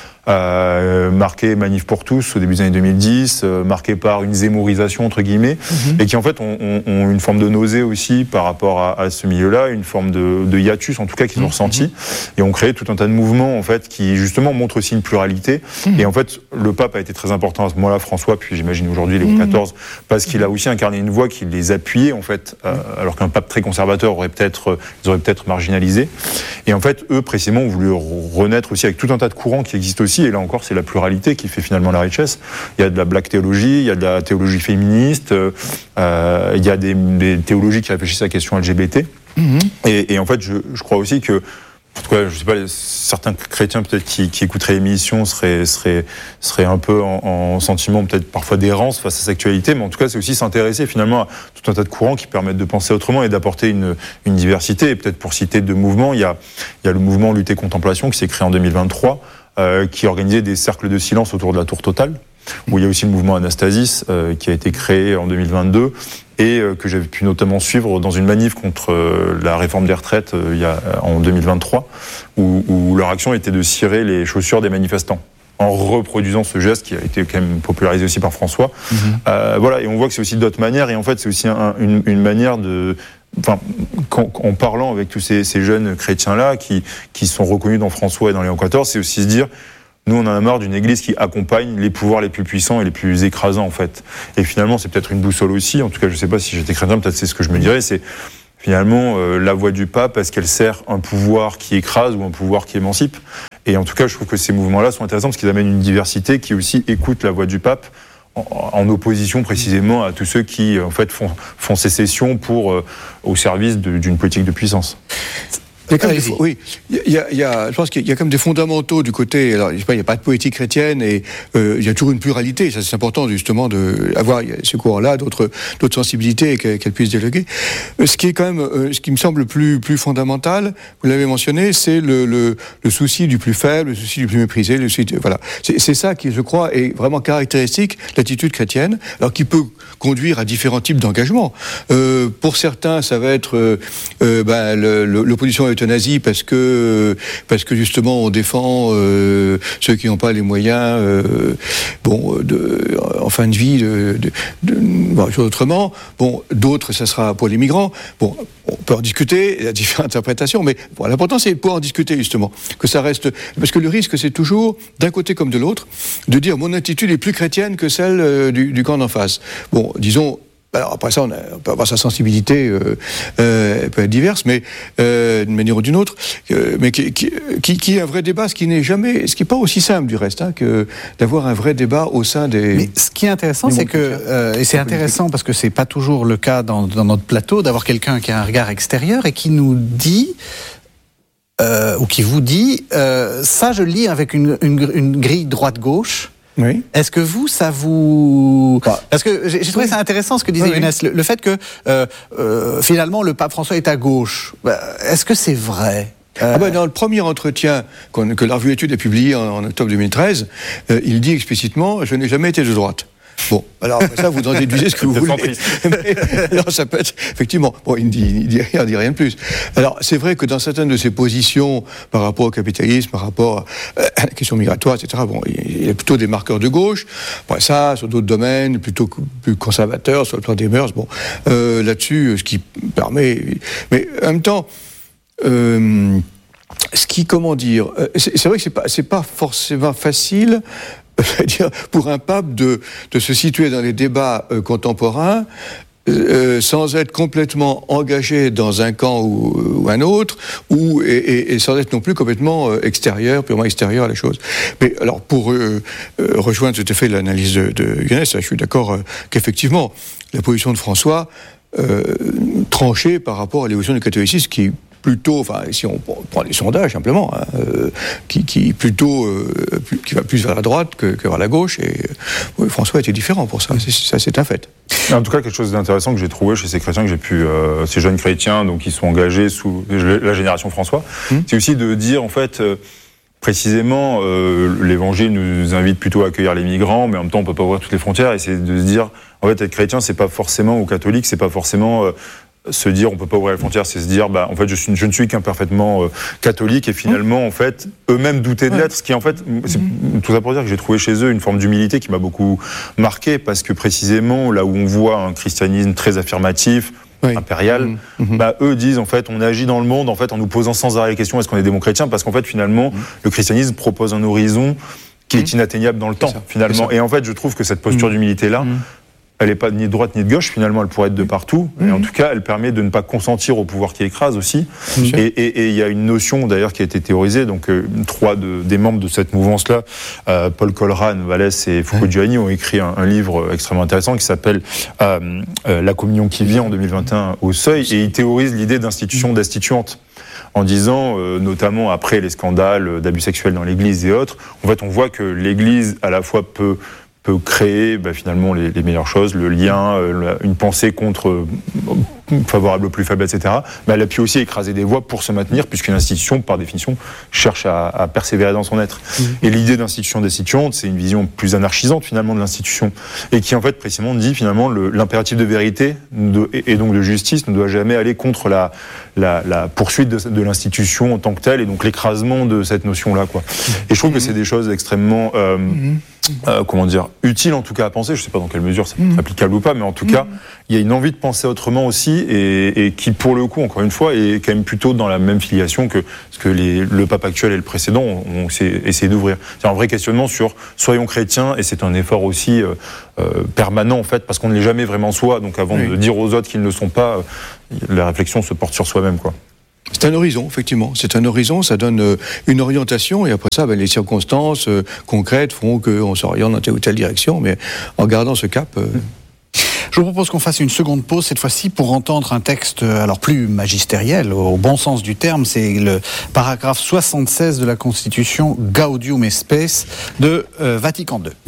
Marqué Manif pour tous au début des années 2010, marqué par une zémorisation entre guillemets, et qui en fait ont une forme de nausée aussi par rapport à ce milieu-là, une forme de hiatus en tout cas qu'ils ont ressenti, et ont créé tout un tas de mouvements en fait qui justement montrent aussi une pluralité. Et en fait le pape a été très important à ce moment-là, François, puis j'imagine aujourd'hui Léon XIV, parce qu'il a aussi incarné une voix qui les appuyait en fait, alors qu'un pape très conservateur ils auraient peut-être marginalisé. Et en fait eux précisément ont voulu renaître aussi avec tout un tas de courants qui existent aussi. Et là encore, c'est la pluralité qui fait finalement la richesse. Il y a de la black théologie, il y a de la théologie féministe, il y a des théologies qui réfléchissent à la question LGBT. Et en fait, je crois aussi que, en tout cas, je sais pas, certains chrétiens peut-être qui écouteraient l'émission seraient un peu en sentiment peut-être parfois d'errance face à cette actualité, mais en tout cas, c'est aussi s'intéresser finalement à tout un tas de courants qui permettent de penser autrement et d'apporter une diversité. Et peut-être pour citer deux mouvements, il y a le mouvement Lutte et Contemplation qui s'est créé en 2023, qui organisait des cercles de silence autour de la tour totale, où il y a aussi le mouvement Anastasis qui a été créé en 2022 et que j'avais pu notamment suivre dans une manif contre la réforme des retraites en 2023, où leur action était de cirer les chaussures des manifestants, en reproduisant ce geste qui a été quand même popularisé aussi par François. Voilà, et on voit que c'est aussi d'autres manières, et en fait c'est aussi une manière de... Enfin, en parlant avec tous ces jeunes chrétiens-là qui sont reconnus dans François et dans Léon XIV, c'est aussi se dire, nous on en a marre d'une église qui accompagne les pouvoirs les plus puissants et les plus écrasants en fait. Et finalement c'est peut-être une boussole aussi, en tout cas je sais pas si j'étais chrétien, peut-être c'est ce que je me dirais, c'est finalement la voix du pape, est-ce qu'elle sert un pouvoir qui écrase ou un pouvoir qui émancipe? Et en tout cas je trouve que ces mouvements-là sont intéressants parce qu'ils amènent une diversité qui aussi écoute la voix du pape, en opposition précisément à tous ceux qui en fait font sécession au service d'une politique de puissance. Je pense qu'il y a comme des fondamentaux du côté. Alors, il n'y a pas de politique chrétienne et il y a toujours une pluralité. Ça, c'est important justement d'avoir ce courant-là, d'autres sensibilités et qu'elles puissent dialoguer. Ce qui est quand même, ce qui me semble plus fondamental, vous l'avez mentionné, c'est le souci du plus faible, le souci du plus méprisé. Voilà, c'est ça qui, je crois, est vraiment caractéristique de l'attitude chrétienne. Alors, qui peut conduire à différents types d'engagements. Pour certains, ça va être l'opposition à l'euthanasie parce que justement on défend ceux qui n'ont pas les moyens en fin de vie autrement. Bon, d'autres ça sera pour les migrants. Bon, on peut en discuter, il y a différentes interprétations, mais bon, l'important c'est de pouvoir en discuter justement, que ça reste, parce que le risque c'est toujours d'un côté comme de l'autre de dire mon attitude est plus chrétienne que celle du camp d'en face. Bon, disons. Alors après ça, on peut avoir sa sensibilité, elle peut être diverse, mais d'une manière ou d'une autre, mais qui est un vrai débat, ce qui n'est pas aussi simple du reste, que d'avoir un vrai débat au sein des. Mais ce qui est intéressant, c'est que et c'est intéressant parce que c'est pas toujours le cas dans notre plateau d'avoir quelqu'un qui a un regard extérieur et qui nous dit. Ou qui vous dit, ça je lis avec une grille droite-gauche. Oui. Est-ce que ça vous... Parce que j'ai trouvé ça intéressant ce que disait Younes, le fait que finalement le pape François est à gauche. Est-ce que c'est vrai ? Dans le premier entretien que la revue Études a publié en octobre 2013, il dit explicitement « Je n'ai jamais été de droite ». Bon, alors après ça, vous en déduisez ce que vous voulez. Alors ça peut être, effectivement, bon, il ne dit rien de plus. Alors c'est vrai que dans certaines de ses positions par rapport au capitalisme, par rapport à la question migratoire, etc., bon, il y a plutôt des marqueurs de gauche. Après ça, sur d'autres domaines, plutôt plus conservateurs, sur le plan des mœurs, bon, là-dessus, ce qui permet... Mais en même temps... c'est vrai que c'est pas forcément facile, c'est-à-dire pour un pape de se situer dans les débats contemporains sans être complètement engagé dans un camp ou un autre, et sans être non plus complètement purement extérieur à la chose. Mais alors pour rejoindre tout à fait l'analyse de Younes, je suis d'accord qu'effectivement la position de François tranchée par rapport à l'évolution du catholicisme qui plutôt, enfin, si on prend les sondages simplement, qui va plus vers la droite que vers la gauche, et François était différent pour ça, c'est un fait. En tout cas, quelque chose d'intéressant que j'ai trouvé chez ces chrétiens ces jeunes chrétiens, donc qui sont engagés sous la génération François, c'est aussi de dire en fait. Précisément, l'Évangile nous invite plutôt à accueillir les migrants, mais en même temps, on peut pas ouvrir toutes les frontières. Et c'est de se dire, en fait, être chrétien, c'est pas forcément, ou catholique, c'est pas forcément se dire, on peut pas ouvrir les frontières, c'est se dire, en fait, je ne suis qu'imparfaitement catholique, et finalement, en fait, eux-mêmes douter de l'être. Ce qui, en fait, c'est tout ça pour dire que j'ai trouvé chez eux une forme d'humilité qui m'a beaucoup marqué, parce que précisément, là où on voit un christianisme très affirmatif, impérial, eux disent en fait on agit dans le monde en fait en nous posant sans arrêt la question est-ce qu'on est des bons chrétiens, parce qu'en fait finalement le christianisme propose un horizon qui est inatteignable dans le temps finalement, et en fait je trouve que cette posture d'humilité là elle n'est pas ni de droite ni de gauche, finalement elle pourrait être de partout, et en tout cas elle permet de ne pas consentir au pouvoir qui écrase aussi, et il y a une notion d'ailleurs qui a été théorisée, donc trois des membres de cette mouvance-là, Paul Colran, Vallès et Foucault-Giuliani ont écrit un livre extrêmement intéressant qui s'appelle La communion qui vient en 2021 au Seuil, et ils théorisent l'idée d'institution destituante, en disant, notamment après les scandales d'abus sexuels dans l'Église et autres, en fait on voit que l'Église à la fois peut peut créer finalement les meilleures choses, le lien, une pensée contre favorable au plus faible, etc. Mais elle a pu aussi écraser des voix pour se maintenir, puisqu'une institution, par définition, cherche à persévérer dans son être. Et l'idée d'institution destituante, c'est une vision plus anarchisante finalement de l'institution, et qui en fait précisément dit finalement l'impératif de vérité et donc de justice ne doit jamais aller contre la poursuite de l'institution en tant que telle, et donc l'écrasement de cette notion-là, quoi. Et je trouve que c'est des choses extrêmement utile en tout cas à penser. Je ne sais pas dans quelle mesure c'est applicable ou pas, mais en tout cas, il y a une envie de penser autrement aussi, et qui pour le coup, encore une fois, est quand même plutôt dans la même filiation que ce que le pape actuel et le précédent ont essayé d'ouvrir. C'est un vrai questionnement sur soyons chrétiens, et c'est un effort aussi permanent en fait, parce qu'on ne l'est jamais vraiment soi. Donc avant de dire aux autres qu'ils ne le sont pas, la réflexion se porte sur soi-même, quoi. C'est un horizon, effectivement. C'est un horizon, ça donne une orientation, et après ça, les circonstances concrètes font qu'on s'oriente dans telle ou telle direction, mais en gardant ce cap... Je vous propose qu'on fasse une seconde pause, cette fois-ci, pour entendre un texte alors plus magistériel, au bon sens du terme. C'est le paragraphe 76 de la Constitution Gaudium et Spes de Vatican II.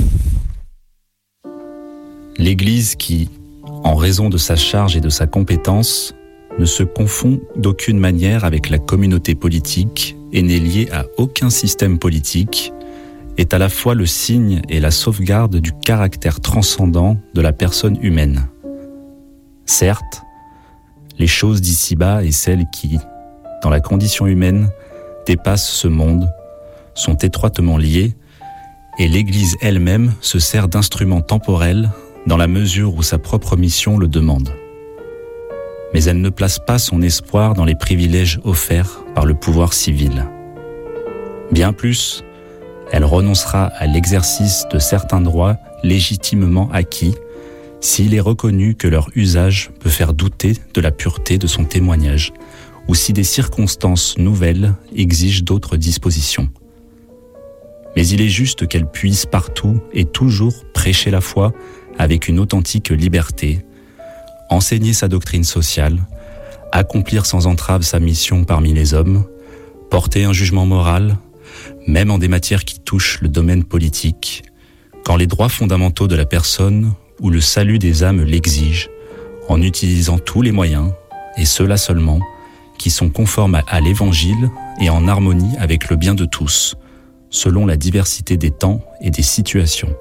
L'Église qui, en raison de sa charge et de sa compétence, ne se confond d'aucune manière avec la communauté politique et n'est liée à aucun système politique, est à la fois le signe et la sauvegarde du caractère transcendant de la personne humaine. Certes, les choses d'ici-bas et celles qui, dans la condition humaine, dépassent ce monde, sont étroitement liées, et l'Église elle-même se sert d'instruments temporels dans la mesure où sa propre mission le demande. Mais elle ne place pas son espoir dans les privilèges offerts par le pouvoir civil. Bien plus, elle renoncera à l'exercice de certains droits légitimement acquis s'il est reconnu que leur usage peut faire douter de la pureté de son témoignage ou si des circonstances nouvelles exigent d'autres dispositions. Mais il est juste qu'elle puisse partout et toujours prêcher la foi avec une authentique liberté, enseigner sa doctrine sociale, accomplir sans entrave sa mission parmi les hommes, porter un jugement moral, même en des matières qui touchent le domaine politique, quand les droits fondamentaux de la personne ou le salut des âmes l'exigent, en utilisant tous les moyens, et ceux-là seulement, qui sont conformes à l'Évangile et en harmonie avec le bien de tous, selon la diversité des temps et des situations.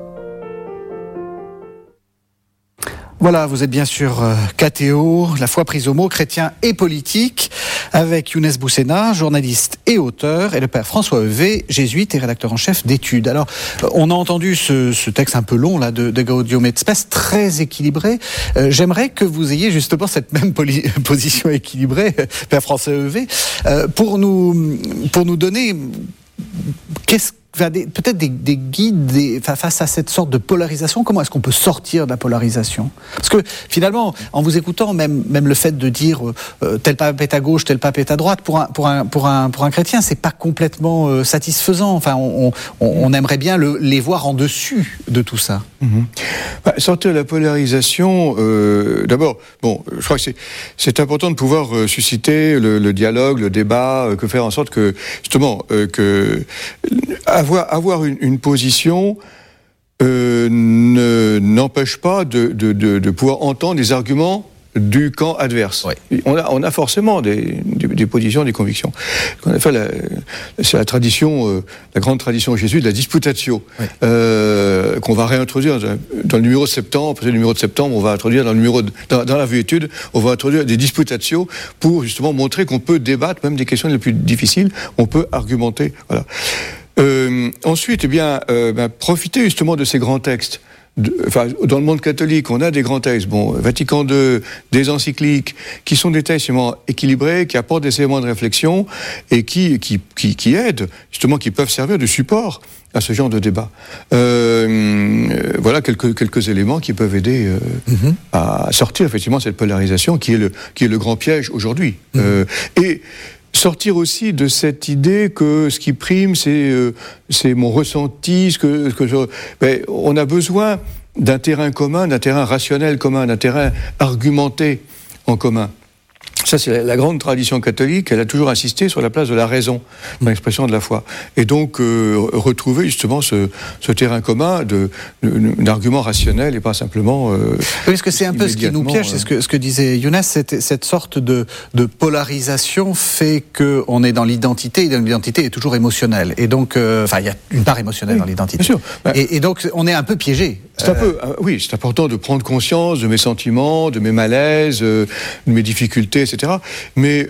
Voilà, vous êtes bien sûr KTO, la foi prise au mot, chrétien et politique, avec Younes Boussena, journaliste et auteur, et le père François Heuvet, jésuite et rédacteur en chef d'Études. Alors, on a entendu ce texte un peu long là de Gaudium et Spes, très équilibré. J'aimerais que vous ayez justement cette même position équilibrée, père François Heuvet, pour nous donner peut-être des guides face à cette sorte de polarisation. Comment est-ce qu'on peut sortir de la polarisation ? Parce que finalement, en vous écoutant, même le fait de dire tel pape est à gauche, tel pape est à droite, pour un chrétien, c'est pas complètement satisfaisant. Enfin, on aimerait bien les voir en dessus de tout ça. Sortir de la polarisation, d'abord, je crois que c'est important de pouvoir susciter le dialogue, le débat, que faire en sorte que, justement, avoir une position n'empêche pas de pouvoir entendre les arguments du camp adverse. Oui. On a forcément des positions, des convictions. On a fait c'est la tradition, la grande tradition Jésus de la disputatio, qu'on va réintroduire dans le numéro de septembre. Après le numéro de septembre, on va introduire dans la vue étude, on va introduire des disputatio pour justement montrer qu'on peut débattre même des questions les plus difficiles. On peut argumenter. Voilà. Ensuite, profiter justement de ces grands textes. Dans le monde catholique, on a des grands textes, Vatican II, des encycliques, qui sont des textes équilibrés, qui apportent des éléments de réflexion et qui aident, justement, qui peuvent servir de support à ce genre de débat. Voilà quelques éléments qui peuvent aider à sortir effectivement de cette polarisation qui est le grand piège aujourd'hui. Et sortir aussi de cette idée que ce qui prime, c'est mon ressenti, on a besoin d'un terrain commun, d'un terrain rationnel commun, d'un terrain argumenté en commun. Ça, c'est la grande tradition catholique. Elle a toujours insisté sur la place de la raison dans l'expression de la foi. Et donc, retrouver justement ce terrain commun d'arguments rationnels et pas simplement... Parce que c'est un peu ce qui nous piège, c'est ce que disait Younes, cette sorte de polarisation fait qu'on est dans l'identité, et l'identité est toujours émotionnelle. Et donc, il y a une part émotionnelle dans l'identité. Bien sûr. Et donc, on est un peu piégé. C'est oui, c'est important de prendre conscience de mes sentiments, de mes malaises, de mes difficultés, etc. Mais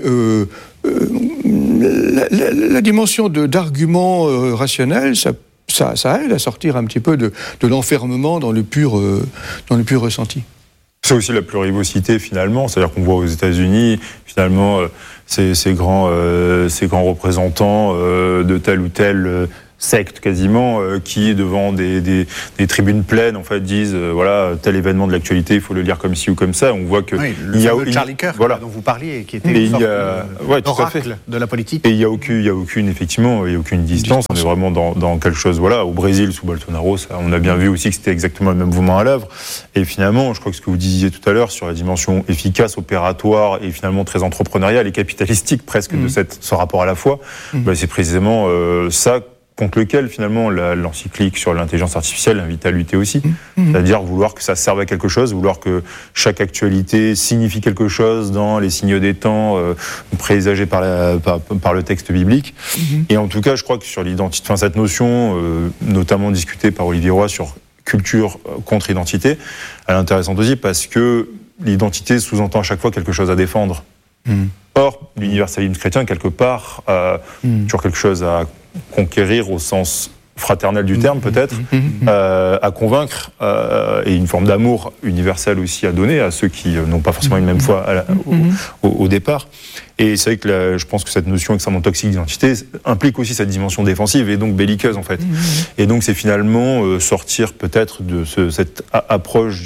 la dimension d'arguments rationnels, ça aide à sortir un petit peu de l'enfermement dans le pur ressenti. C'est aussi la plurivocité finalement, c'est-à-dire qu'on voit aux États-Unis finalement ces grands représentants de telle ou telle secte quasiment qui devant des tribunes pleines en fait disent voilà tel événement de l'actualité il faut le lire comme ci ou comme ça. On voit que il y a Charlie Kirk dont vous parliez qui était une sorte d'oracle de la politique. Et il y a aucune distance. On est vraiment dans quelque chose au Brésil sous Bolsonaro on a bien vu aussi que c'était exactement le même mouvement à l'œuvre. Et finalement je crois que ce que vous disiez tout à l'heure sur la dimension efficace, opératoire et finalement très entrepreneuriale et capitalistique presque de ce rapport à la foi, c'est précisément ça contre lequel, finalement, l'encyclique sur l'intelligence artificielle invite à lutter aussi. C'est-à-dire vouloir que ça serve à quelque chose, vouloir que chaque actualité signifie quelque chose dans les signes des temps présagés par le texte biblique. Et en tout cas, je crois que sur l'identité, cette notion, notamment discutée par Olivier Roy sur culture contre identité, elle est intéressante aussi parce que l'identité sous-entend à chaque fois quelque chose à défendre. Or, l'universalisme chrétien, quelque part, toujours quelque chose à conquérir au sens fraternel du terme peut-être, à convaincre et une forme d'amour universel aussi à donner à ceux qui n'ont pas forcément une même foi au départ. Et c'est vrai que je pense que cette notion extrêmement toxique d'identité implique aussi cette dimension défensive et donc belliqueuse en fait. Et donc c'est finalement sortir peut-être de cette approche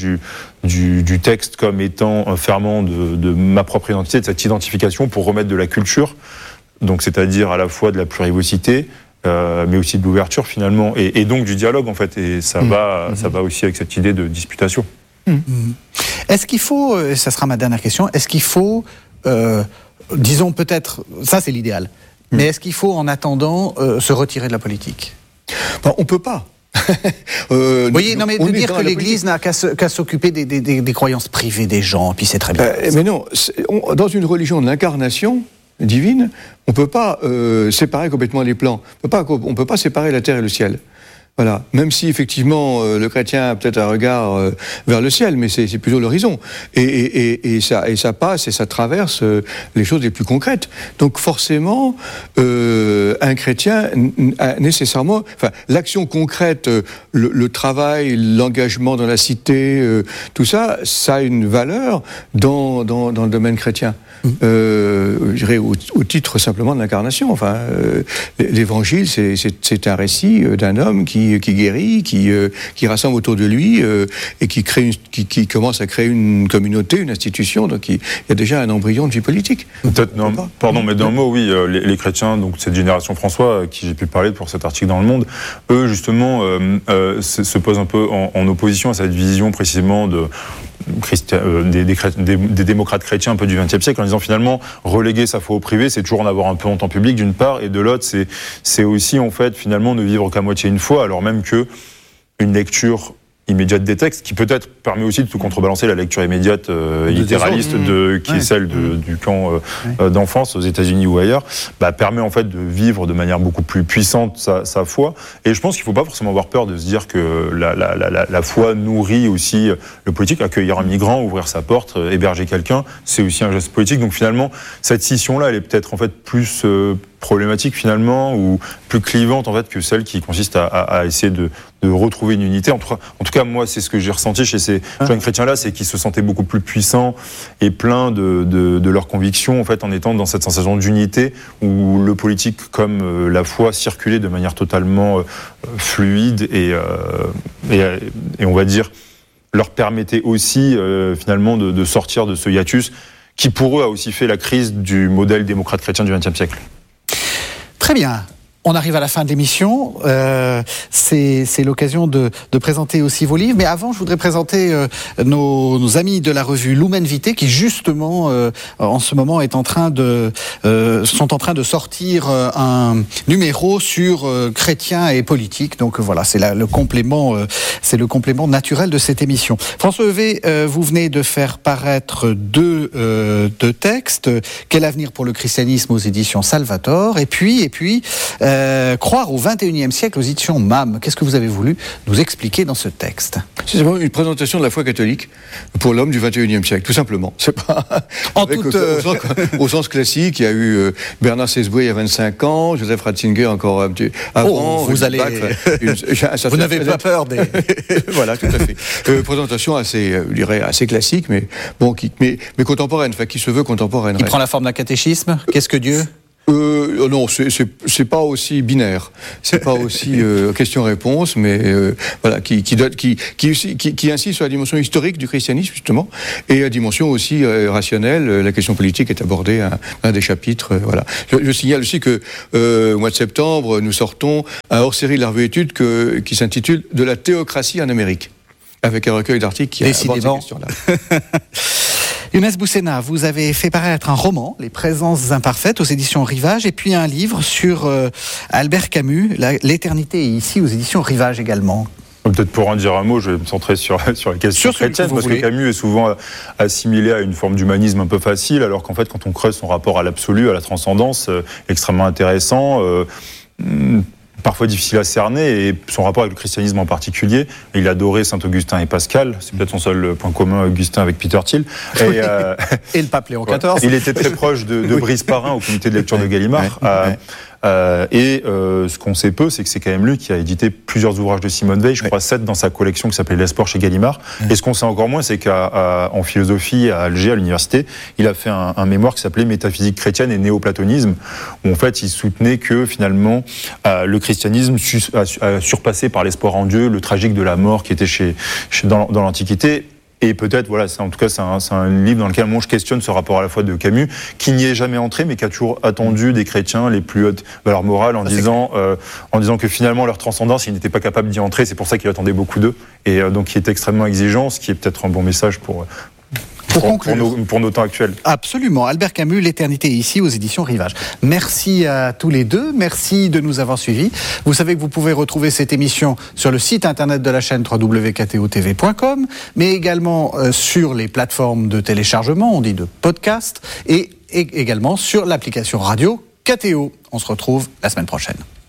du texte comme étant un ferment de ma propre identité, de cette identification pour remettre de la culture, donc c'est-à-dire à la fois de la plurivocité, mais aussi de l'ouverture finalement, et donc du dialogue en fait, et ça va aussi avec cette idée de disputation. Est-ce qu'il faut, et ça sera ma dernière question, est-ce qu'il faut, disons peut-être, ça c'est l'idéal, mais est-ce qu'il faut en attendant se retirer de la politique ? On ne peut pas. Vous voyez, non mais de dire que l'Église n'a qu'à s'occuper des croyances privées des gens, puis c'est très bien. Mais non, dans une religion de l'incarnation divine, on ne peut pas séparer complètement les plans. On ne peut pas séparer la terre et le ciel. Voilà. Même si effectivement le chrétien a peut-être un regard vers le ciel, mais c'est plutôt l'horizon. Et ça passe et ça traverse les choses les plus concrètes. Donc forcément, un chrétien a nécessairement, l'action concrète, le travail, l'engagement dans la cité, tout ça, ça a une valeur dans le domaine chrétien. Je dirais au titre simplement de l'incarnation. L'évangile, c'est un récit d'un homme qui guérit, qui rassemble autour de lui et qui commence à créer une communauté, une institution. Donc il y a déjà un embryon de vie politique. Peut-être, mais d'un mot, oui, les chrétiens, donc cette génération François, qui j'ai pu parler pour cet article dans Le Monde, eux justement se posent un peu en opposition à cette vision précisément des démocrates chrétiens un peu du XXe siècle, en disant finalement reléguer sa foi au privé, c'est toujours en avoir un peu en temps public d'une part, et de l'autre c'est aussi en fait finalement ne vivre qu'à moitié une foi, alors même que une lecture immédiate des textes, qui peut-être permet aussi de tout contrebalancer la lecture immédiate littéraliste qui est celle du camp d'enfance aux États-Unis ou ailleurs, permet en fait de vivre de manière beaucoup plus puissante sa foi. Et je pense qu'il ne faut pas forcément avoir peur de se dire que la foi nourrit aussi le politique. Accueillir un migrant, ouvrir sa porte, héberger quelqu'un, c'est aussi un geste politique. Donc finalement, cette scission-là, elle est peut-être en fait plus problématique finalement, ou plus clivante en fait que celle qui consiste à essayer de retrouver une unité. En tout cas, moi, c'est ce que j'ai ressenti chez ces jeunes chrétiens-là, c'est qu'ils se sentaient beaucoup plus puissants et pleins de leurs convictions, en fait, en étant dans cette sensation d'unité où le politique, comme la foi, circulait de manière totalement fluide et on va dire leur permettait aussi finalement de sortir de ce hiatus qui pour eux a aussi fait la crise du modèle démocrate chrétien du XXe siècle. Très bien. On arrive à la fin de l'émission. C'est l'occasion de présenter aussi vos livres. Mais avant, je voudrais présenter nos amis de la revue Lumen Vitae qui, justement, en ce moment, sont en train de sortir un numéro sur chrétiens et politique. Donc voilà, c'est le complément naturel de cette émission. François Heuvet, vous venez de faire paraître deux textes. Quel avenir pour le christianisme aux éditions Salvator, et puis Croire au XXIe siècle aux éditions MAM. Qu'est-ce que vous avez voulu nous expliquer dans ce texte ? C'est vraiment une présentation de la foi catholique pour l'homme du XXIe siècle, tout simplement. C'est pas au sens classique. Il y a eu Bernard Sesboué il y a 25 ans, Joseph Ratzinger encore un petit avant. Vous n'avez pas peur des... Voilà, tout à fait. Présentation assez, je dirais, assez classique, mais bon, mais contemporaine, enfin qui se veut contemporaine. Il prend la forme d'un catéchisme. Qu'est-ce que Dieu ? Non, c'est pas aussi binaire, c'est pas aussi question-réponse, mais voilà, qui insiste sur la dimension historique du christianisme justement, et la dimension aussi rationnelle. La question politique est abordée à un des chapitres. Voilà. Je signale aussi que au mois de septembre, nous sortons un hors-série de la revue Études qui s'intitule « De la théocratie en Amérique », avec un recueil d'articles qui aborde ces questions-là. Younes Boussena, vous avez fait paraître un roman, Les présences imparfaites, aux éditions Rivage, et puis un livre sur Albert Camus, L'éternité est ici, aux éditions Rivage également. Peut-être pour en dire un mot, je vais me centrer sur la question chrétienne, parce que Camus est souvent assimilé à une forme d'humanisme un peu facile, alors qu'en fait, quand on creuse son rapport à l'absolu, à la transcendance, extrêmement intéressant, parfois difficile à cerner, et son rapport avec le christianisme en particulier. Il adorait Saint-Augustin et Pascal, c'est peut-être son seul point commun, Augustin avec Peter Thiel. Et le pape Léon XIV. Il était très proche de Brice Parrain au comité de lecture de Gallimard. Ce qu'on sait peu, c'est que c'est quand même lui qui a édité plusieurs ouvrages de Simone Veil, je crois 7 dans sa collection qui s'appelait L'Espoir chez Gallimard. Et ce qu'on sait encore moins, c'est qu'en philosophie à Alger, à l'université, il a fait un mémoire qui s'appelait Métaphysique chrétienne et néoplatonisme, où en fait il soutenait que finalement le christianisme surpassé par l'espoir en Dieu, le tragique de la mort qui était dans l'Antiquité. Et peut-être, voilà, c'est un livre dans lequel moi je questionne ce rapport à la foi de Camus, qui n'y est jamais entré, mais qui a toujours attendu des chrétiens les plus hautes valeurs morales en disant que finalement leur transcendance, il n'était pas capable d'y entrer. C'est pour ça qu'il attendait beaucoup d'eux. Et donc il est extrêmement exigeant, ce qui est peut-être un bon message pour nos temps actuels. Absolument. Albert Camus, L'éternité est ici, aux éditions Rivage. Merci à tous les deux. Merci de nous avoir suivis. Vous savez que vous pouvez retrouver cette émission sur le site internet de la chaîne www.ktotv.com, mais également sur les plateformes de téléchargement, on dit de podcast, et également sur l'application radio KTO. On se retrouve la semaine prochaine.